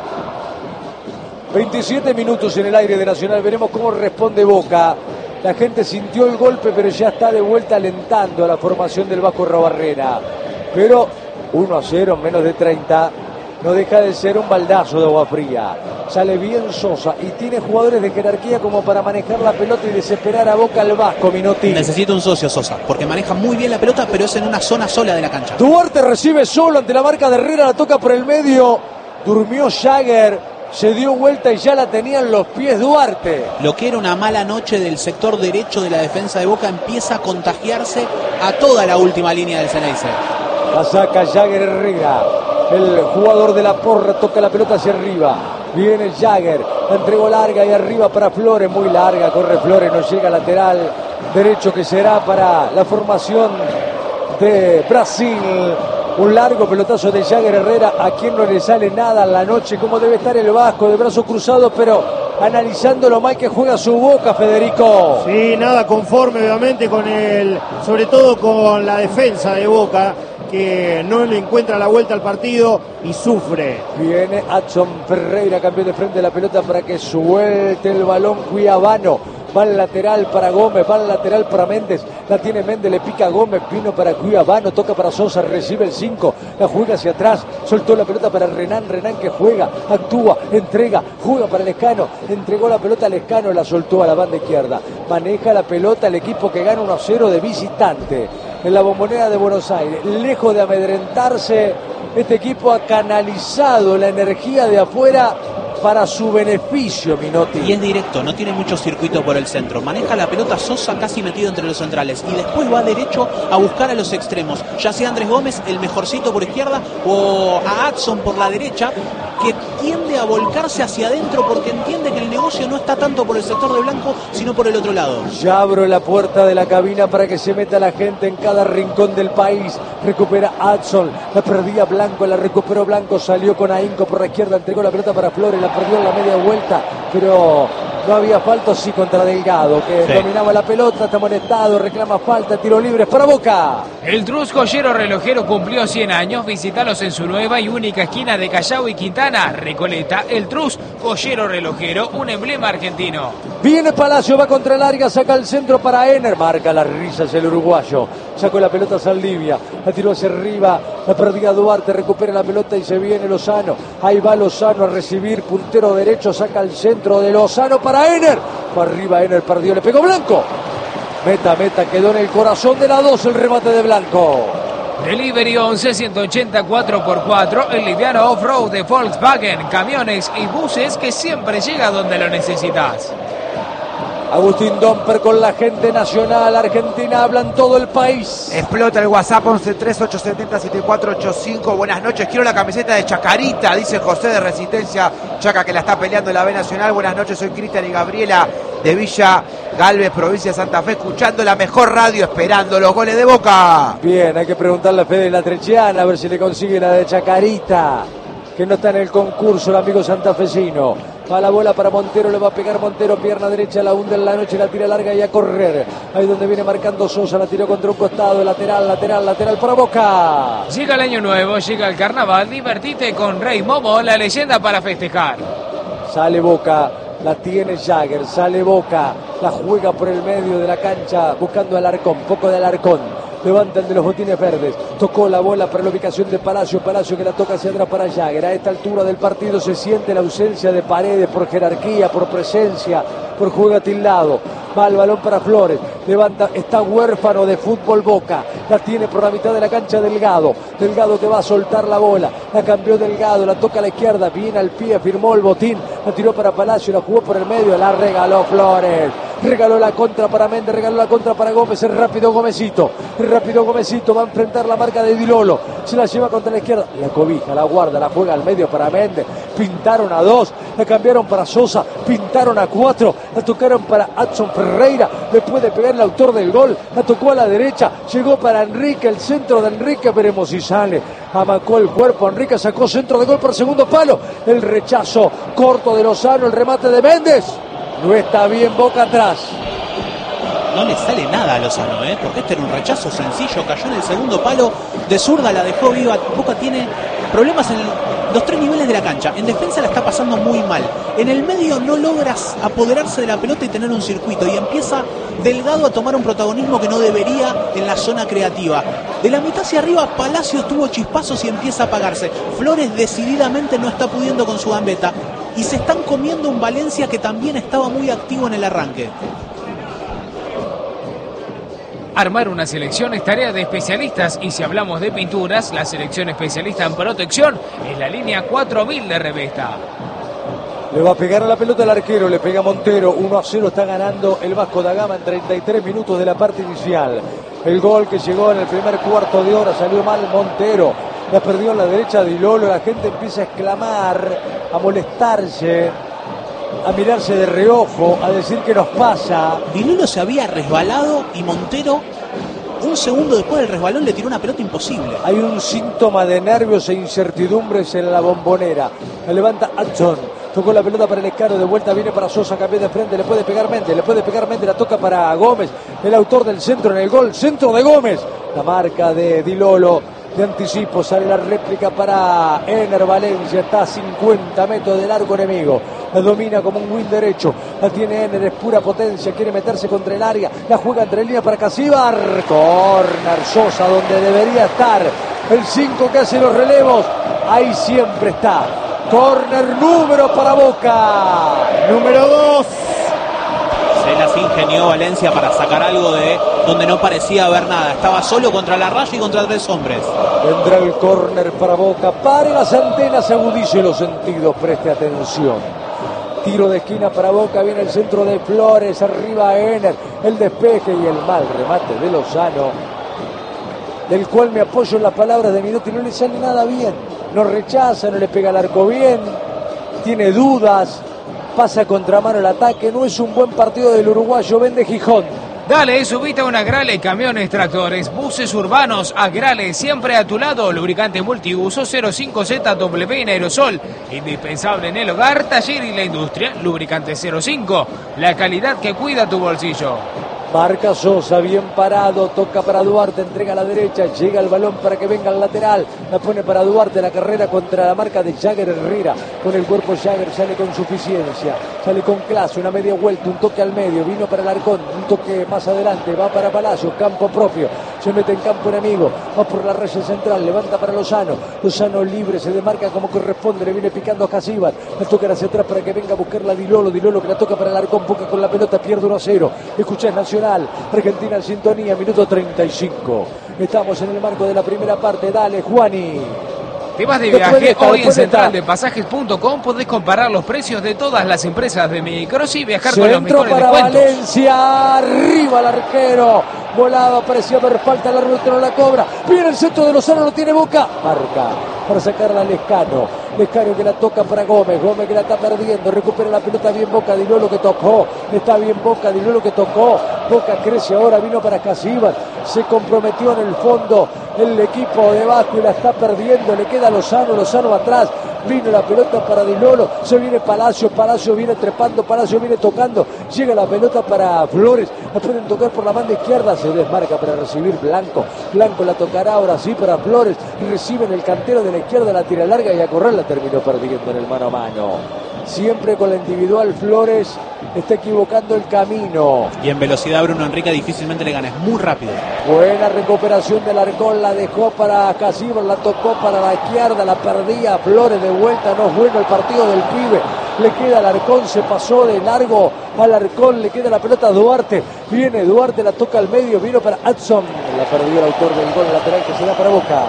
veintisiete minutos en el aire de Nacional, veremos cómo responde Boca. La gente sintió el golpe, pero ya está de vuelta alentando a la formación del Vasco Arrobarrena. Pero uno a cero, menos de treinta, no deja de ser un baldazo de agua fría. Sale bien Sosa y tiene jugadores de jerarquía como para manejar la pelota y desesperar a Boca al Vasco, Minotti. Necesita un socio Sosa, porque maneja muy bien la pelota, pero es en una zona sola de la cancha. Duarte recibe solo ante la marca de Herrera, la toca por el medio. Durmió Jagger, se dio vuelta y ya la tenía en los pies Duarte. Lo que era una mala noche del sector derecho de la defensa de Boca empieza a contagiarse a toda la última línea del Ceneice. La saca Jagger Herrera. El jugador de la Porra toca la pelota hacia arriba. Viene Jagger, la entregó larga y arriba para Flores, muy larga, corre Flores, no llega lateral derecho, que será para la formación de Brasil. Un largo pelotazo de Jagger Herrera, a quien no le sale nada en la noche, como debe estar el Vasco, de brazo cruzado, pero analizando lo mal que juega su Boca, Federico. Sí, nada conforme obviamente con el, sobre todo con la defensa de Boca, que no le encuentra la vuelta al partido y sufre. Viene Adson Ferreira, campeón de frente de la pelota para que suelte el balón Cuiabano. Va al lateral para Gómez, va al lateral para Méndez, la tiene Méndez, le pica a Gómez, vino para Cuiabano, toca para Sosa, recibe el cinco, la juega hacia atrás, soltó la pelota para Renan, Renan que juega, actúa, entrega, juega para Lescano, entregó la pelota a Lescano, la soltó a la banda izquierda, maneja la pelota el equipo que gana uno a cero de visitante en la Bombonera de Buenos Aires. Lejos de amedrentarse, este equipo ha canalizado la energía de afuera para su beneficio, Minotti. Y es directo, no tiene mucho circuito por el centro. Maneja la pelota Sosa casi metido entre los centrales y después va derecho a buscar a los extremos, ya sea Andrés Gómez, el mejorcito por izquierda, o a Adson por la derecha, que tiende a volcarse hacia adentro porque entiende que el negocio no está tanto por el sector de Blanco, sino por el otro lado. Ya abro la puerta de la cabina para que se meta la gente en cada rincón del país. Recupera Adson, la perdía Blanco, la recuperó Blanco, salió con ahínco por la izquierda, entregó la pelota para Flores, la perdió en la media vuelta, pero no había falta, sí, contra Delgado, que sí dominaba la pelota, está amonestado, reclama falta, tiro libre para Boca. El Trus Joyero Relojero cumplió cien años, visítalos en su nueva y única esquina de Callao y Quintana, Recoleta. El Trus Joyero Relojero, un emblema argentino. Viene Palacio, va contra el área, saca el centro para Ener, marca las risas el uruguayo, sacó la pelota a Saldivia, la tiró hacia arriba, la perdía Duarte, recupera la pelota y se viene Lozano, ahí va Lozano a recibir, puntero derecho, saca el centro de Lozano para Ener, por arriba Ener perdió, le pegó Blanco, meta, meta, quedó en el corazón de la dos el remate de Blanco. Delivery once ciento ochenta cuatro por cuatro, el liviano off-road de Volkswagen, camiones y buses que siempre llega donde lo necesitas. Agustín Domper con la gente nacional, Argentina habla en todo el país. Explota el WhatsApp once tres ocho siete cero siete cuatro ocho cinco. Buenas noches, quiero la camiseta de Chacarita, dice José de Resistencia. Chaca que la está peleando en la B Nacional. Buenas noches, soy Cristian y Gabriela de Villa Galvez, provincia de Santa Fe, escuchando la mejor radio, esperando los goles de Boca. Bien, hay que preguntarle a Fede La Trechiana a ver si le consigue la de Chacarita, que no está en el concurso el amigo santafesino. Va la bola para Montero, le va a pegar Montero, pierna derecha, la hunde en la noche, la tira larga y a correr. Ahí donde viene marcando Sosa, la tiró contra un costado, lateral, lateral, lateral para Boca. Llega el año nuevo, llega el carnaval, divertite con Rey Momo, la leyenda para festejar. Sale Boca, la tiene Jagger, sale Boca, la juega por el medio de la cancha, buscando al Alarcón, poco de Alarcón. levanta el de los botines verdes, tocó la bola para la ubicación de Palacio, Palacio que la toca hacia atrás para Jagger. A esta altura del partido se siente la ausencia de Paredes por jerarquía, por presencia, por juego tildado. Va el balón para Flores, levanta, está huérfano de fútbol Boca, la tiene por la mitad de la cancha Delgado, Delgado que va a soltar la bola, la cambió Delgado, la toca a la izquierda, viene al pie, firmó el botín, la tiró para Palacio, la jugó por el medio, la regaló Flores, regaló la contra para Méndez, regaló la contra para Gómez, el rápido Gómezito, el rápido Gómezito va a enfrentar la marca de Di Lolo, se la lleva contra la izquierda, la cobija, la guarda, la juega al medio para Méndez, pintaron a dos, la cambiaron para Sosa, pintaron a cuatro, la tocaron para Adson Ferreira, le puede pegar el autor del gol, la tocó a la derecha, llegó para Enrique, el centro de Enrique, veremos si sale, amacó el cuerpo, Enrique sacó centro de gol por segundo palo, el rechazo corto de Lozano, el remate de Méndez, no está bien Boca atrás. No le sale nada a Lozano, ¿eh? Porque este era un rechazo sencillo, cayó en el segundo palo, de zurda la dejó viva. Boca tiene problemas en los tres niveles de la cancha. En defensa la está pasando muy mal. En el medio no logras apoderarse de la pelota y tener un circuito. Y empieza Delgado a tomar un protagonismo que no debería en la zona creativa. De la mitad hacia arriba, Palacios tuvo chispazos y empieza a apagarse. Flores decididamente no está pudiendo con su gambeta. Y se están comiendo un Valencia que también estaba muy activo en el arranque. Armar una selección es tarea de especialistas y si hablamos de pinturas, la selección especialista en protección es la línea cuatro mil de Revesta. Le va a pegar a la pelota el arquero, le pega Montero, uno a cero está ganando el Vasco da Gama en treinta y tres minutos de la parte inicial. El gol que llegó en el primer cuarto de hora salió mal Montero, la perdió en la derecha Di Lolo, la gente empieza a exclamar, a molestarse, a mirarse de reojo, a decir que nos pasa. Di Lolo se había resbalado y Montero, un segundo después del resbalón, le tiró una pelota imposible. Hay un síntoma de nervios e incertidumbres en la Bombonera. La levanta Adson, tocó la pelota para el Escano, de vuelta viene para Sosa, cambió de frente, le puede pegar Méndez, le puede pegar Méndez, la toca para Gómez, el autor del centro en el gol, centro de Gómez. La marca de Di Lolo. De anticipo sale la réplica para Ener Valencia, está a cincuenta metros del arco enemigo, la domina como un win derecho, la tiene Ener, es pura potencia, quiere meterse contra el área, la juega entre líneas para Casíbar, corner Sosa donde debería estar, el cinco que hace los relevos, ahí siempre está, corner número para Boca, número dos. Se las ingenió Valencia para sacar algo de donde no parecía haber nada. Estaba solo contra la raya y contra tres hombres. Vendrá el córner para Boca. Pare las antenas, agudice los sentidos, preste atención. Tiro de esquina para Boca, viene el centro de Flores, arriba Ener, el despeje y el mal remate de Lozano, del cual me apoyo en las palabras de Minuti, no le sale nada bien. No rechaza, no le pega al arco bien, tiene dudas. Pasa contramano el ataque, no es un buen partido del uruguayo, vende Gijón. Dale, subite a una Agrale, camiones, tractores, buses urbanos, Agrale, siempre a tu lado, lubricante multiuso cero cinco Z W en aerosol, indispensable en el hogar, taller y la industria, lubricante cero cinco, la calidad que cuida tu bolsillo. Marca Sosa, bien parado, toca para Duarte, entrega a la derecha, llega el balón para que venga al lateral, la pone para Duarte, la carrera contra la marca de Jagger Herrera, con el cuerpo Jagger sale con suficiencia, sale con clase, una media vuelta, un toque al medio, vino para el Arcón, un toque más adelante, va para Palacio, campo propio, se mete en campo enemigo, va por la raya central, levanta para Lozano, Lozano libre, se demarca como corresponde, le viene picando a Casíbar, la toca hacia atrás para que venga a buscarla Di Lolo, Di Lolo que la toca para el Arcón, Boca con la pelota, pierde uno a cero, escuchás Nacional, Argentina en sintonía, minuto treinta y cinco. Estamos en el marco de la primera parte. Dale, Juani. Te vas de viaje, hoy en central de pasajes punto com podés comparar los precios de todas las empresas de micros y viajar Centro con los mejores para descuentos. Valencia, arriba el arquero, volado, parecía haber falta, el árbitro no la cobra, viene el centro de Lozano, lo tiene Boca, marca para sacarla a Lescano, Lescano que la toca para Gómez, Gómez que la está perdiendo, recupera la pelota bien Boca, Di Lolo que tocó, está bien Boca, Di Lolo que tocó, Boca crece ahora, vino para Casíbar, se comprometió en el fondo el equipo de Vasco y la está perdiendo, le queda Lozano, Lozano atrás, vino la pelota para Di Lolo, se viene Palacio, Palacio viene trepando, Palacio viene tocando, llega la pelota para Flores, la pueden tocar por la banda izquierda, se desmarca para recibir Blanco, Blanco la tocará ahora sí para Flores, recibe en el cantero de la izquierda, la tira larga y a correr la terminó perdiendo en el mano a mano. siempre con la individual Flores está equivocando el camino. Y en velocidad Bruno Enrique difícilmente le gana, es muy rápido. Buena recuperación del Alarcón, la dejó para Casimiro, la tocó para la izquierda, la perdía Flores de vuelta, no es bueno el partido del pibe. Le queda Alarcón, se pasó de largo Alarcón, le queda la pelota a Duarte. Viene Duarte, la toca al medio, vino para Adson. La perdió el autor del gol lateral que se da para Boca.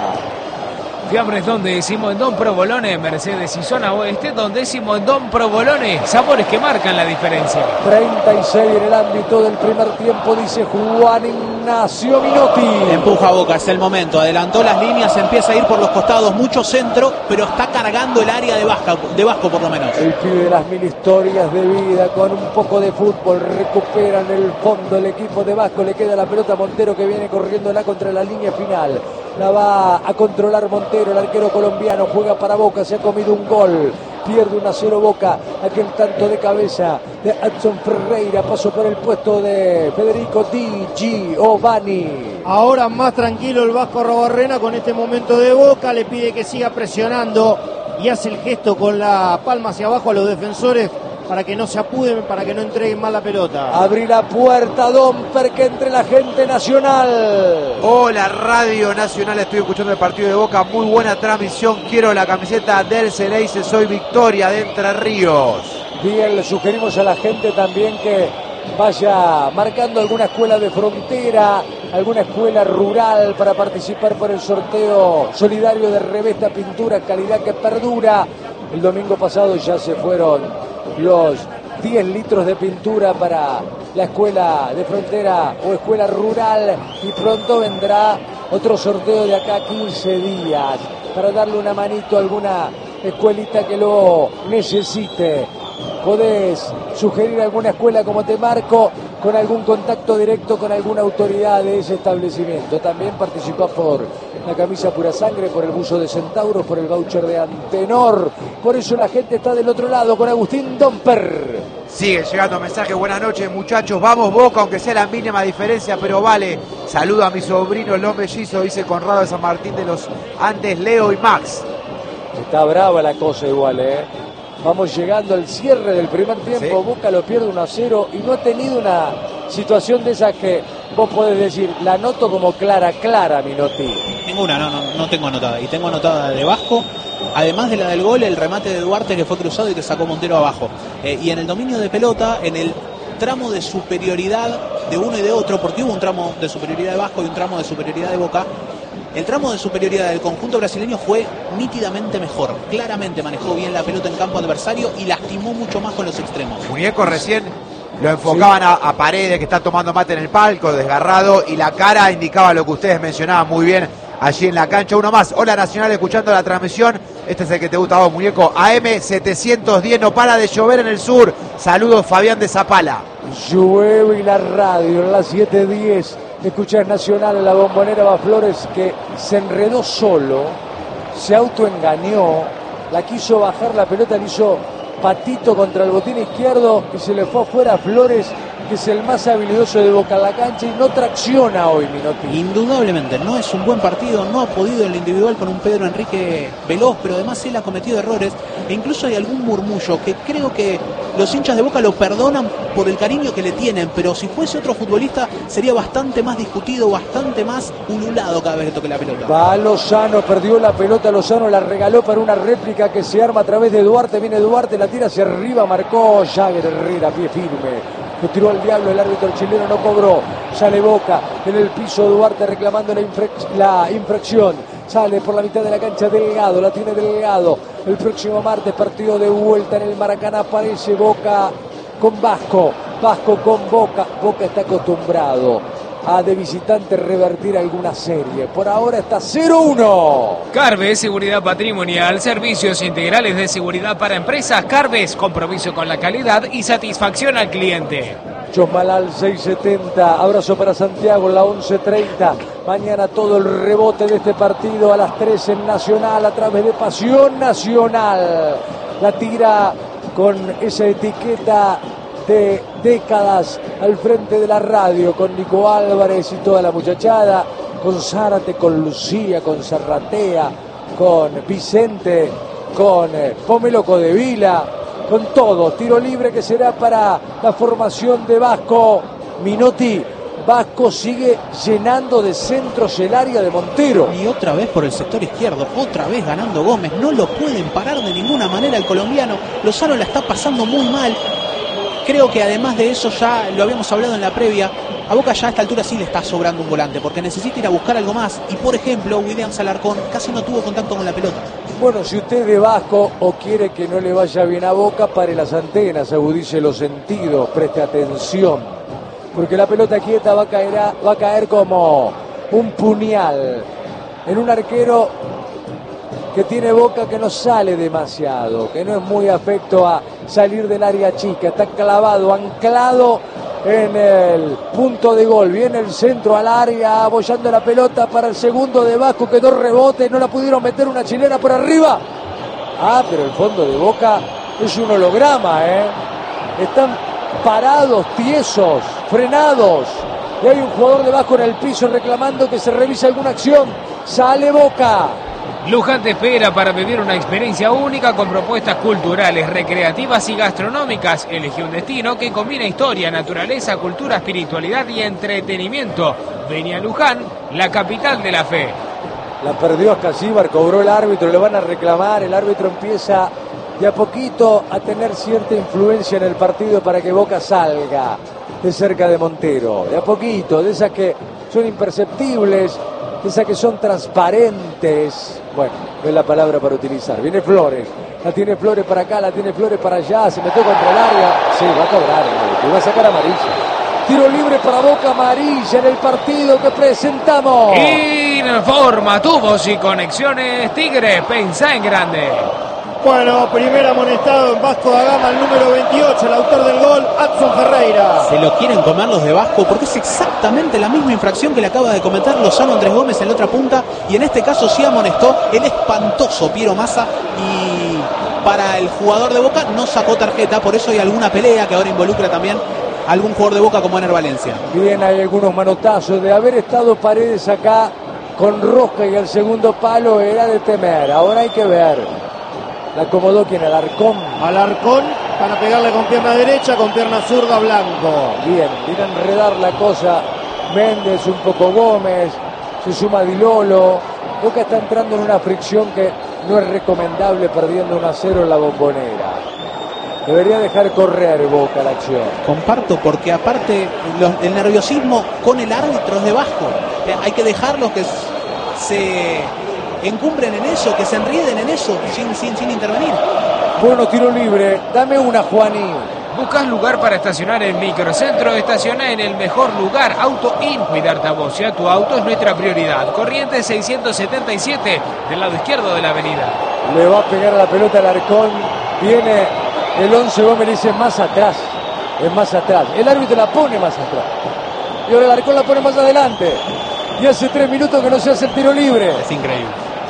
Fiambres Don décimo en Don Provolone, Mercedes y Zona Oeste, Don décimo en Don Provolone, sabores que marcan la diferencia. treinta y seis en el ámbito del primer tiempo, dice Juan Ignacio Minotti. Empuja a Boca, es el momento, adelantó las líneas, empieza a ir por los costados, mucho centro, pero está cargando el área de Vasco, de Vasco por lo menos. El pibe de las mil historias de vida, con un poco de fútbol, recupera en el fondo el equipo de Vasco, le queda la pelota a Montero que viene corriéndola contra la línea final. La va a controlar Montero, el arquero colombiano, juega para Boca, se ha comido un gol, pierde uno a cero Boca, aquel tanto de cabeza de Adson Ferreira, pasó por el puesto de Federico Di Giovanni. Ahora más tranquilo el Vasco Arrobarrena con este momento de Boca, le pide que siga presionando y hace el gesto con la palma hacia abajo a los defensores para que no se apuden, para que no entreguen mal la pelota. Abrí la puerta, Domper, que entre la gente nacional. Hola, Radio Nacional, estoy escuchando el partido de Boca, muy buena transmisión, quiero la camiseta del Ceneice, soy Victoria de Entre Ríos. Bien, le sugerimos a la gente también que vaya marcando alguna escuela de frontera, alguna escuela rural para participar por el sorteo solidario de Revesta Pintura, calidad que perdura. El domingo pasado ya se fueron los diez litros de pintura para la escuela de frontera o escuela rural y pronto vendrá otro sorteo de acá a quince días para darle una manito a alguna escuelita que lo necesite. Podés sugerir alguna escuela, como te marco, con algún contacto directo con alguna autoridad de ese establecimiento. También participás por la camisa Pura Sangre, por el buzo de Centauros, por el voucher de Antenor. Por eso la gente está del otro lado con Agustín Domper. Sigue llegando mensaje, buenas noches muchachos, vamos Boca, aunque sea la mínima diferencia, pero vale. Saludo a mi sobrino, los mellizos, dice Conrado de San Martín de los Andes, Leo y Max. Está brava la cosa igual, ¿eh? Vamos llegando al cierre del primer tiempo, sí. Boca lo pierde uno a cero y no ha tenido una situación de esas que vos podés decir, la noto como clara, clara, Minotti. Ninguna, no, no, no tengo anotada. Y tengo anotada de Vasco, además de la del gol, el remate de Duarte que fue cruzado y que sacó Montero abajo. Eh, y en el dominio de pelota, en el tramo de superioridad de uno y de otro, porque hubo un tramo de superioridad de Vasco y un tramo de superioridad de Boca, el tramo de superioridad del conjunto brasileño fue nítidamente mejor. Claramente manejó bien la pelota en campo adversario y lastimó mucho más con los extremos. Muñeco recién lo enfocaban a, a Paredes, que está tomando mate en el palco, desgarrado, y la cara indicaba lo que ustedes mencionaban muy bien allí en la cancha. Uno más, hola Nacional, escuchando la transmisión. Este es el que te gusta a vos, Muñeco. A M setecientos diez, no para de llover en el sur. Saludos, Fabián de Zapala. Llueve y la radio en las siete diez. Escuchás Nacional, en la Bombonera va Flores, que se enredó solo, se autoengañó, la quiso bajar la pelota, le hizo patito contra el botín izquierdo y se le fue afuera a Flores, que es el más habilidoso de Boca en la cancha y no tracciona hoy, Minotti. Indudablemente, no es un buen partido, no ha podido en lo individual con un Pedro Enrique veloz, pero además él ha cometido errores e incluso hay algún murmullo que creo que los hinchas de Boca lo perdonan por el cariño que le tienen, pero si fuese otro futbolista sería bastante más discutido, bastante más ululado cada vez que toque la pelota. Va Lozano, perdió la pelota, Lozano la regaló para una réplica que se arma a través de Duarte, viene Duarte, la tira hacia arriba, marcó Jagger Herrera, pie firme. Lo tiró al diablo, el árbitro chileno no cobró. Sale Boca en el piso, Duarte reclamando la, infrac- la infracción. Sale por la mitad de la cancha Delgado, la tiene Delgado. El próximo martes, partido de vuelta en el Maracaná, aparece Boca con Vasco. Vasco con Boca. Boca está acostumbrado a de visitante revertir alguna serie. Por ahora está cero uno. Carves, seguridad patrimonial, servicios integrales de seguridad para empresas. Carves, compromiso con la calidad y satisfacción al cliente. Chosmalal seiscientos setenta, abrazo para Santiago, la once treinta. Mañana todo el rebote de este partido a las tres en Nacional a través de Pasión Nacional. La tira con esa etiqueta de décadas al frente de la radio, con Nico Álvarez y toda la muchachada, con Zárate, con Lucía, con Zarratea, con Vicente, con Pomelo Codevila, con todo. Tiro libre que será para la formación de Vasco. Minotti, Vasco sigue llenando de centros el área de Montero. Y otra vez por el sector izquierdo, otra vez ganando Gómez. No lo pueden parar de ninguna manera el colombiano. Lozano la está pasando muy mal. Creo que además de eso, ya lo habíamos hablado en la previa, a Boca ya a esta altura sí le está sobrando un volante, porque necesita ir a buscar algo más. Y por ejemplo, Williams Alarcón casi no tuvo contacto con la pelota. Bueno, si usted es de Vasco o quiere que no le vaya bien a Boca, pare las antenas, agudice los sentidos, preste atención, porque la pelota quieta va a caer, va a caer como un puñal en un arquero que tiene Boca, que no sale demasiado, que no es muy afecto a salir del área chica, está clavado, anclado en el punto de gol. Viene el centro al área, apoyando la pelota para el segundo de Vasco, que dos rebotes, no la pudieron meter, una chilena por arriba. Ah, pero el fondo de Boca es un holograma, ¿eh? Están parados, tiesos, frenados. Y hay un jugador de Vasco en el piso reclamando que se revise alguna acción. Sale Boca. Luján te espera para vivir una experiencia única con propuestas culturales, recreativas y gastronómicas. Elegí un destino que combina historia, naturaleza, cultura, espiritualidad y entretenimiento. Vení a Luján, la capital de la fe. La perdió Ascasíbar, cobró el árbitro, le van a reclamar. El árbitro empieza de a poquito a tener cierta influencia en el partido para que Boca salga de cerca de Montero. De a poquito, de esas que son imperceptibles, de esas que son transparentes. Bueno, no es la palabra para utilizar. Viene Flores, la tiene Flores para acá, la tiene Flores para allá, se metió contra el área. Sí, va a cobrar, y va a sacar amarilla. Tiro libre para Boca, amarilla en el partido que presentamos. Informa, tubos y conexiones Tigre, pensá en grande. Bueno, primer amonestado en Vasco da Gama, el número veintiocho, el autor del gol, Adson Ferreira. Se lo quieren comer los de Vasco porque es exactamente la misma infracción que le acaba de cometer Lozano Andrés Gómez en la otra punta, y en este caso sí amonestó el espantoso Piero Massa, y para el jugador de Boca no sacó tarjeta. Por eso hay alguna pelea que ahora involucra también a algún jugador de Boca como Ener Valencia. Bien, hay algunos manotazos. De haber estado Paredes acá con Rosca y el segundo palo era de temer. Ahora hay que ver. La acomodó quien, Alarcón. Alarcón para pegarle con pierna derecha, con pierna zurda Blanco. Bien, viene a enredar la cosa Méndez, un poco Gómez, se suma Di Lolo. Boca está entrando en una fricción que no es recomendable, perdiendo uno a cero en la Bombonera. Debería dejar correr Boca la acción. Comparto, porque aparte los, el nerviosismo con el árbitro es de Vasco. Eh, hay que dejarlos que se encumbren en eso, que se enrieden en eso, sin, sin, sin intervenir. Bueno, tiro libre, dame una, Juaní. ¿Buscas lugar para estacionar en Microcentro? Estaciona en el mejor lugar, Auto In. Cuidarte a vos y a tu auto es nuestra prioridad. Corrientes seiscientos setenta y siete, del lado izquierdo de la avenida. Le va a pegar a la pelota al Alarcón. Viene el once, Gómez dice más atrás. Es más atrás. El árbitro la pone más atrás. Y ahora el Alarcón la pone más adelante. Y hace tres minutos que no se hace el tiro libre. Es increíble.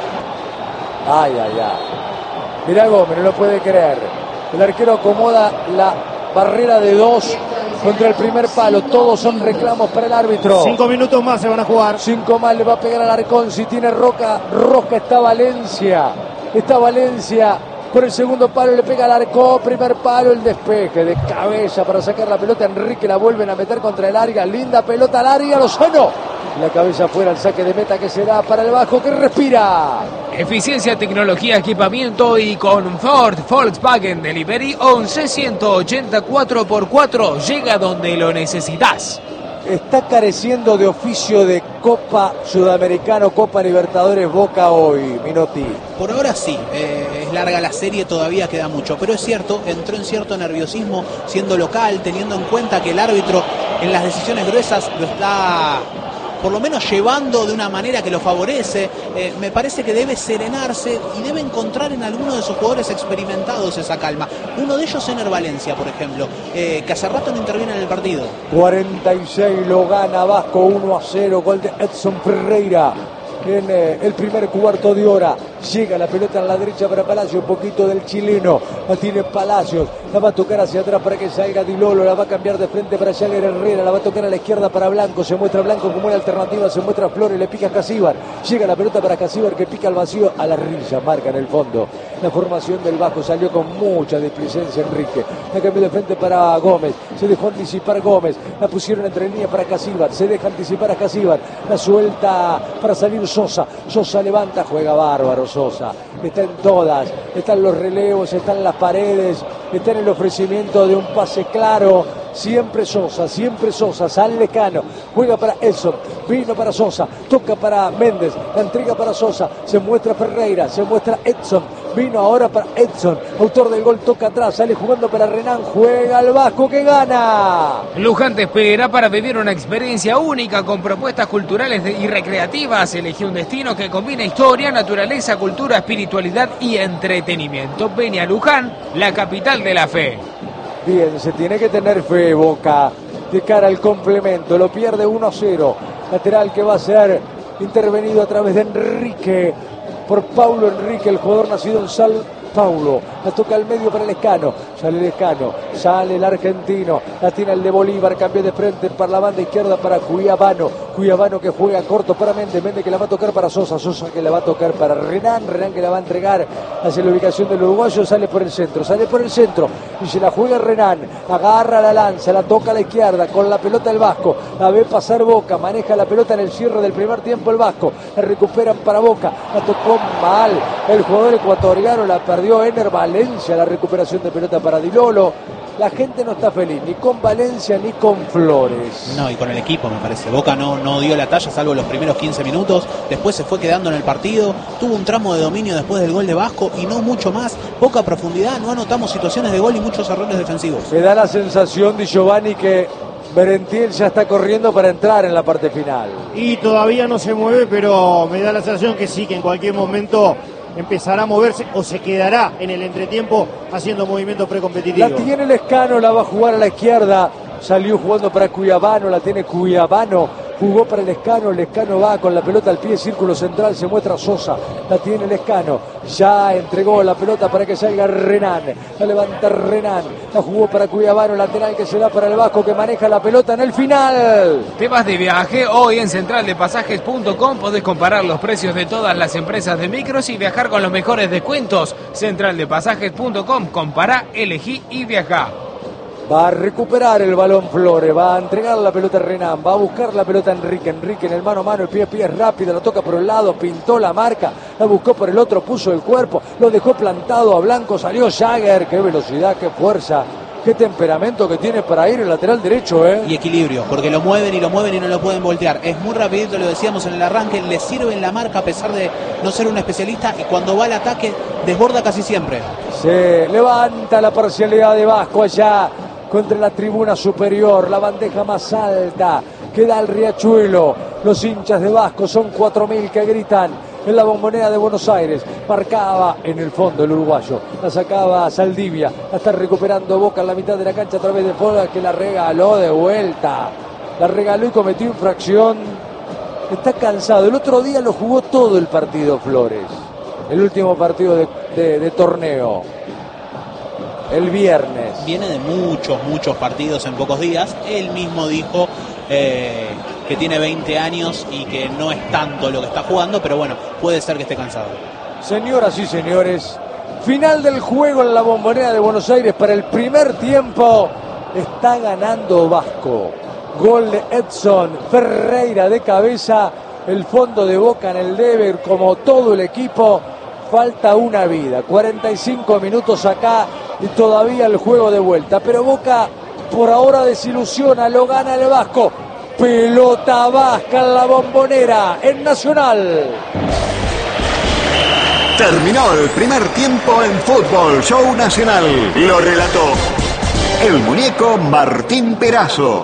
Ay, ay, ay. Mirá Gómez, no lo puede creer. El arquero acomoda la barrera de dos contra el primer palo. Todos son reclamos para el árbitro. Cinco minutos más se van a jugar. Cinco más le va a pegar al Alarcón. Si tiene Roca, Roca está Valencia. Está Valencia. Por el segundo palo le pega al Alarcón. Primer palo, el despeje de cabeza para sacar la pelota. Enrique la vuelven a meter contra el área. Linda pelota al área. Lozano. La cabeza fuera, el saque de meta que será para el Vasco, que respira. Eficiencia, tecnología, equipamiento y confort. Volkswagen Delivery once ciento ochenta cuatro por cuatro. Llega donde lo necesitas. Está careciendo de oficio de Copa Sudamericano, Copa Libertadores Boca hoy, Minotti. Por ahora sí, eh, es larga la serie, todavía queda mucho, pero es cierto, entró en cierto nerviosismo siendo local, teniendo en cuenta que el árbitro en las decisiones gruesas lo está por lo menos llevando de una manera que lo favorece. Eh, me parece que debe serenarse y debe encontrar en alguno de sus jugadores experimentados esa calma. Uno de ellos, Ener Valencia, por ejemplo, eh, que hace rato no interviene en el partido. cuarenta y seis lo gana Vasco, uno a cero, gol de Edson Ferreira en eh, el primer cuarto de hora. Llega la pelota a la derecha para Palacios, un poquito del chileno, la tiene Palacios, la va a tocar hacia atrás para que salga Di Lolo, la va a cambiar de frente para Jagger Herrera, la va a tocar a la izquierda para Blanco, se muestra Blanco como una alternativa, se muestra Flores, le pica a Casíbar, llega la pelota para Casíbar que pica al vacío, a la rilla, marca en el fondo La formación del Vasco salió con mucha displicencia Enrique. La cambió de frente para Gómez. Se dejó anticipar Gómez. La pusieron entre línea para Casíbar. Se deja anticipar a Casíbar. La suelta para salir Sosa. Sosa levanta, juega bárbaro Sosa. Está en todas. Están los relevos, están las paredes. Está en el ofrecimiento de un pase claro. Siempre Sosa, siempre Sosa, sale Lescano, juega para Edson, vino para Sosa, toca para Méndez, la entrega para Sosa, se muestra Ferreira, se muestra Edson, vino ahora para Edson, autor del gol, toca atrás, sale jugando para Renan, juega el Vasco que gana. Luján te espera para vivir una experiencia única con propuestas culturales y recreativas. Elegí un destino que combina historia, naturaleza, cultura, espiritualidad y entretenimiento. Ven a Luján, la capital de la fe. Bien, se tiene que tener fe Boca de cara al complemento, lo pierde uno a cero, lateral que va a ser intervenido a través de Enrique, por Paulo Enrique, el jugador nacido en Sao Paulo, la toca al medio para el Lescano, sale el Lescano, sale el argentino, la tiene el de Bolívar, cambio de frente para la banda izquierda para Cuiabano, Cuiabano que juega corto para Méndez, Méndez que la va a tocar para Sosa, Sosa que la va a tocar para Renan, Renan que la va a entregar hacia la ubicación del uruguayo, sale por el centro, sale por el centro y se la juega Renan, agarra la lanza, la toca a la izquierda, con la pelota el Vasco, la ve pasar Boca, maneja la pelota en el cierre del primer tiempo el Vasco, la recuperan para Boca, la tocó mal el jugador ecuatoriano, la perdió Ener Valencia, la recuperación de pelota para Di Lolo. La gente no está feliz ni con Valencia ni con Flores. No, y con el equipo me parece. Boca no, no dio la talla salvo los primeros quince minutos, después se fue quedando en el partido, tuvo un tramo de dominio después del gol de Vasco y no mucho más. Poca profundidad, no anotamos situaciones de gol y muchos errores defensivos. Me da la sensación, Di Giovanni, que Merentiel ya está corriendo para entrar en la parte final. Y todavía no se mueve, pero me da la sensación que sí, que en cualquier momento empezará a moverse o se quedará en el entretiempo haciendo movimientos precompetitivos. La tiene Lescano, la va a jugar a la izquierda, salió jugando para Cuiabano, la tiene Cuiabano, jugó para Lescano, Lescano va con la pelota al pie, círculo central, se muestra Sosa, la tiene Lescano, ya entregó la pelota para que salga Renan, la levanta Renan, la jugó para Cuiabano, lateral que se da para el Vasco que maneja la pelota en el final. ¿Te vas de viaje? Hoy en central de pasajes punto com podés comparar los precios de todas las empresas de micros y viajar con los mejores descuentos. central de pasajes punto com, compará, elegí y viajá. Va a recuperar el balón Flores, va a entregar la pelota a Renan, va a buscar la pelota a Enrique, Enrique en el mano a mano, el pie a pie es rápido, la toca por un lado, pintó la marca, la buscó por el otro, puso el cuerpo, lo dejó plantado a Blanco, salió Jagger, qué velocidad, qué fuerza, qué temperamento que tiene para ir el lateral derecho, ¿eh? Y equilibrio, porque lo mueven y lo mueven y no lo pueden voltear. Es muy rapidito, lo decíamos en el arranque, le sirve en la marca a pesar de no ser un especialista y cuando va al ataque desborda casi siempre. Se levanta la parcialidad de Vasco allá contra la tribuna superior, la bandeja más alta que da el Riachuelo. Los hinchas de Vasco son cuatro mil que gritan en la Bombonera de Buenos Aires. Marcaba en el fondo el uruguayo, la sacaba Saldivia, la está recuperando Boca en la mitad de la cancha a través de Flores que la regaló de vuelta, la regaló y cometió infracción. Está cansado, el otro día lo jugó todo el partido Flores, el último partido de, de, de torneo, el viernes. Viene de muchos, muchos partidos en pocos días. Él mismo dijo eh, que tiene veinte años y que no es tanto lo que está jugando, pero bueno, puede ser que esté cansado. Señoras y señores, final del juego en la Bombonera de Buenos Aires para el primer tiempo. Está ganando Vasco. Gol de Edson Ferreira de cabeza. El fondo de Boca en el debe, como todo el equipo. Falta una vida, cuarenta y cinco minutos acá y todavía el juego de vuelta. Pero Boca por ahora desilusiona, lo gana el Vasco. Pelota vasca en la Bombonera, en Nacional. Terminó el primer tiempo en Fútbol Show Nacional. Lo relató el muñeco Martín Perazo.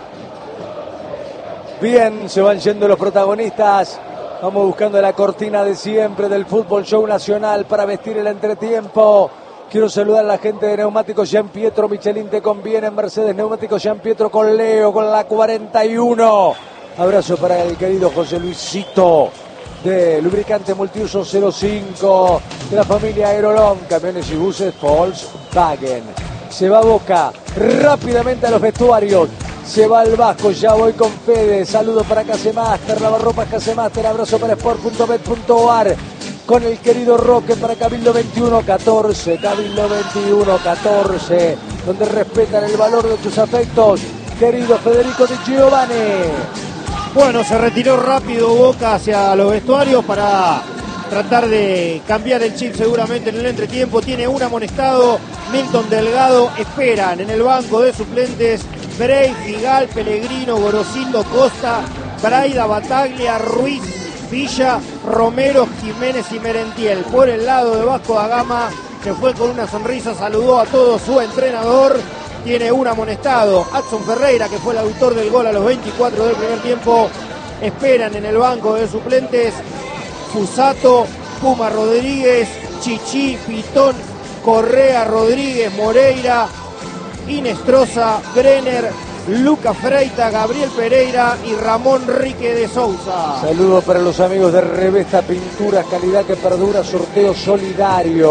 Bien, se van yendo los protagonistas. Vamos buscando la cortina de siempre del Fútbol Show Nacional para vestir el entretiempo. Quiero saludar a la gente de Neumáticos Jean Pietro. Michelin te conviene en Mercedes. Neumáticos Jean Pietro con Leo, con la cuarenta y uno. Abrazo para el querido José Luisito de Lubricante Multiuso cero cinco, de la familia Aerolón, camiones y buses Volkswagen. Se va Boca rápidamente a los vestuarios. Se va el Vasco, ya voy con Fede. Saludo para Casemaster, Lavarropas Casemaster. Abrazo para sport punto bet punto ar. con el querido Roque para Cabildo veintiuno catorce, Cabildo veintiuno catorce, donde respetan el valor de tus afectos, querido Federico Di Giovanni. Bueno, se retiró rápido Boca hacia los vestuarios para tratar de cambiar el chip seguramente en el entretiempo. Tiene un amonestado, Milton Delgado. Esperan en el banco de suplentes Frey, Figal, Pellegrino, Gorosito, Costa, Braida, Bataglia, Ruiz, Villa, Romero, Jiménez y Merentiel. Por el lado de Vasco da Gama, se fue con una sonrisa, saludó a todo su entrenador. Tiene un amonestado, Adson Ferreira, que fue el autor del gol a los veinticuatro del primer tiempo. Esperan en el banco de suplentes Fusato, Puma Rodríguez, Chichi, Pitón, Correa, Rodríguez, Moreira, Inestrosa, Brenner, Luca Freita, Gabriel Pereira y Ramón Rique de Sousa. Saludos para los amigos de Revesta Pinturas, calidad que perdura, sorteo solidario.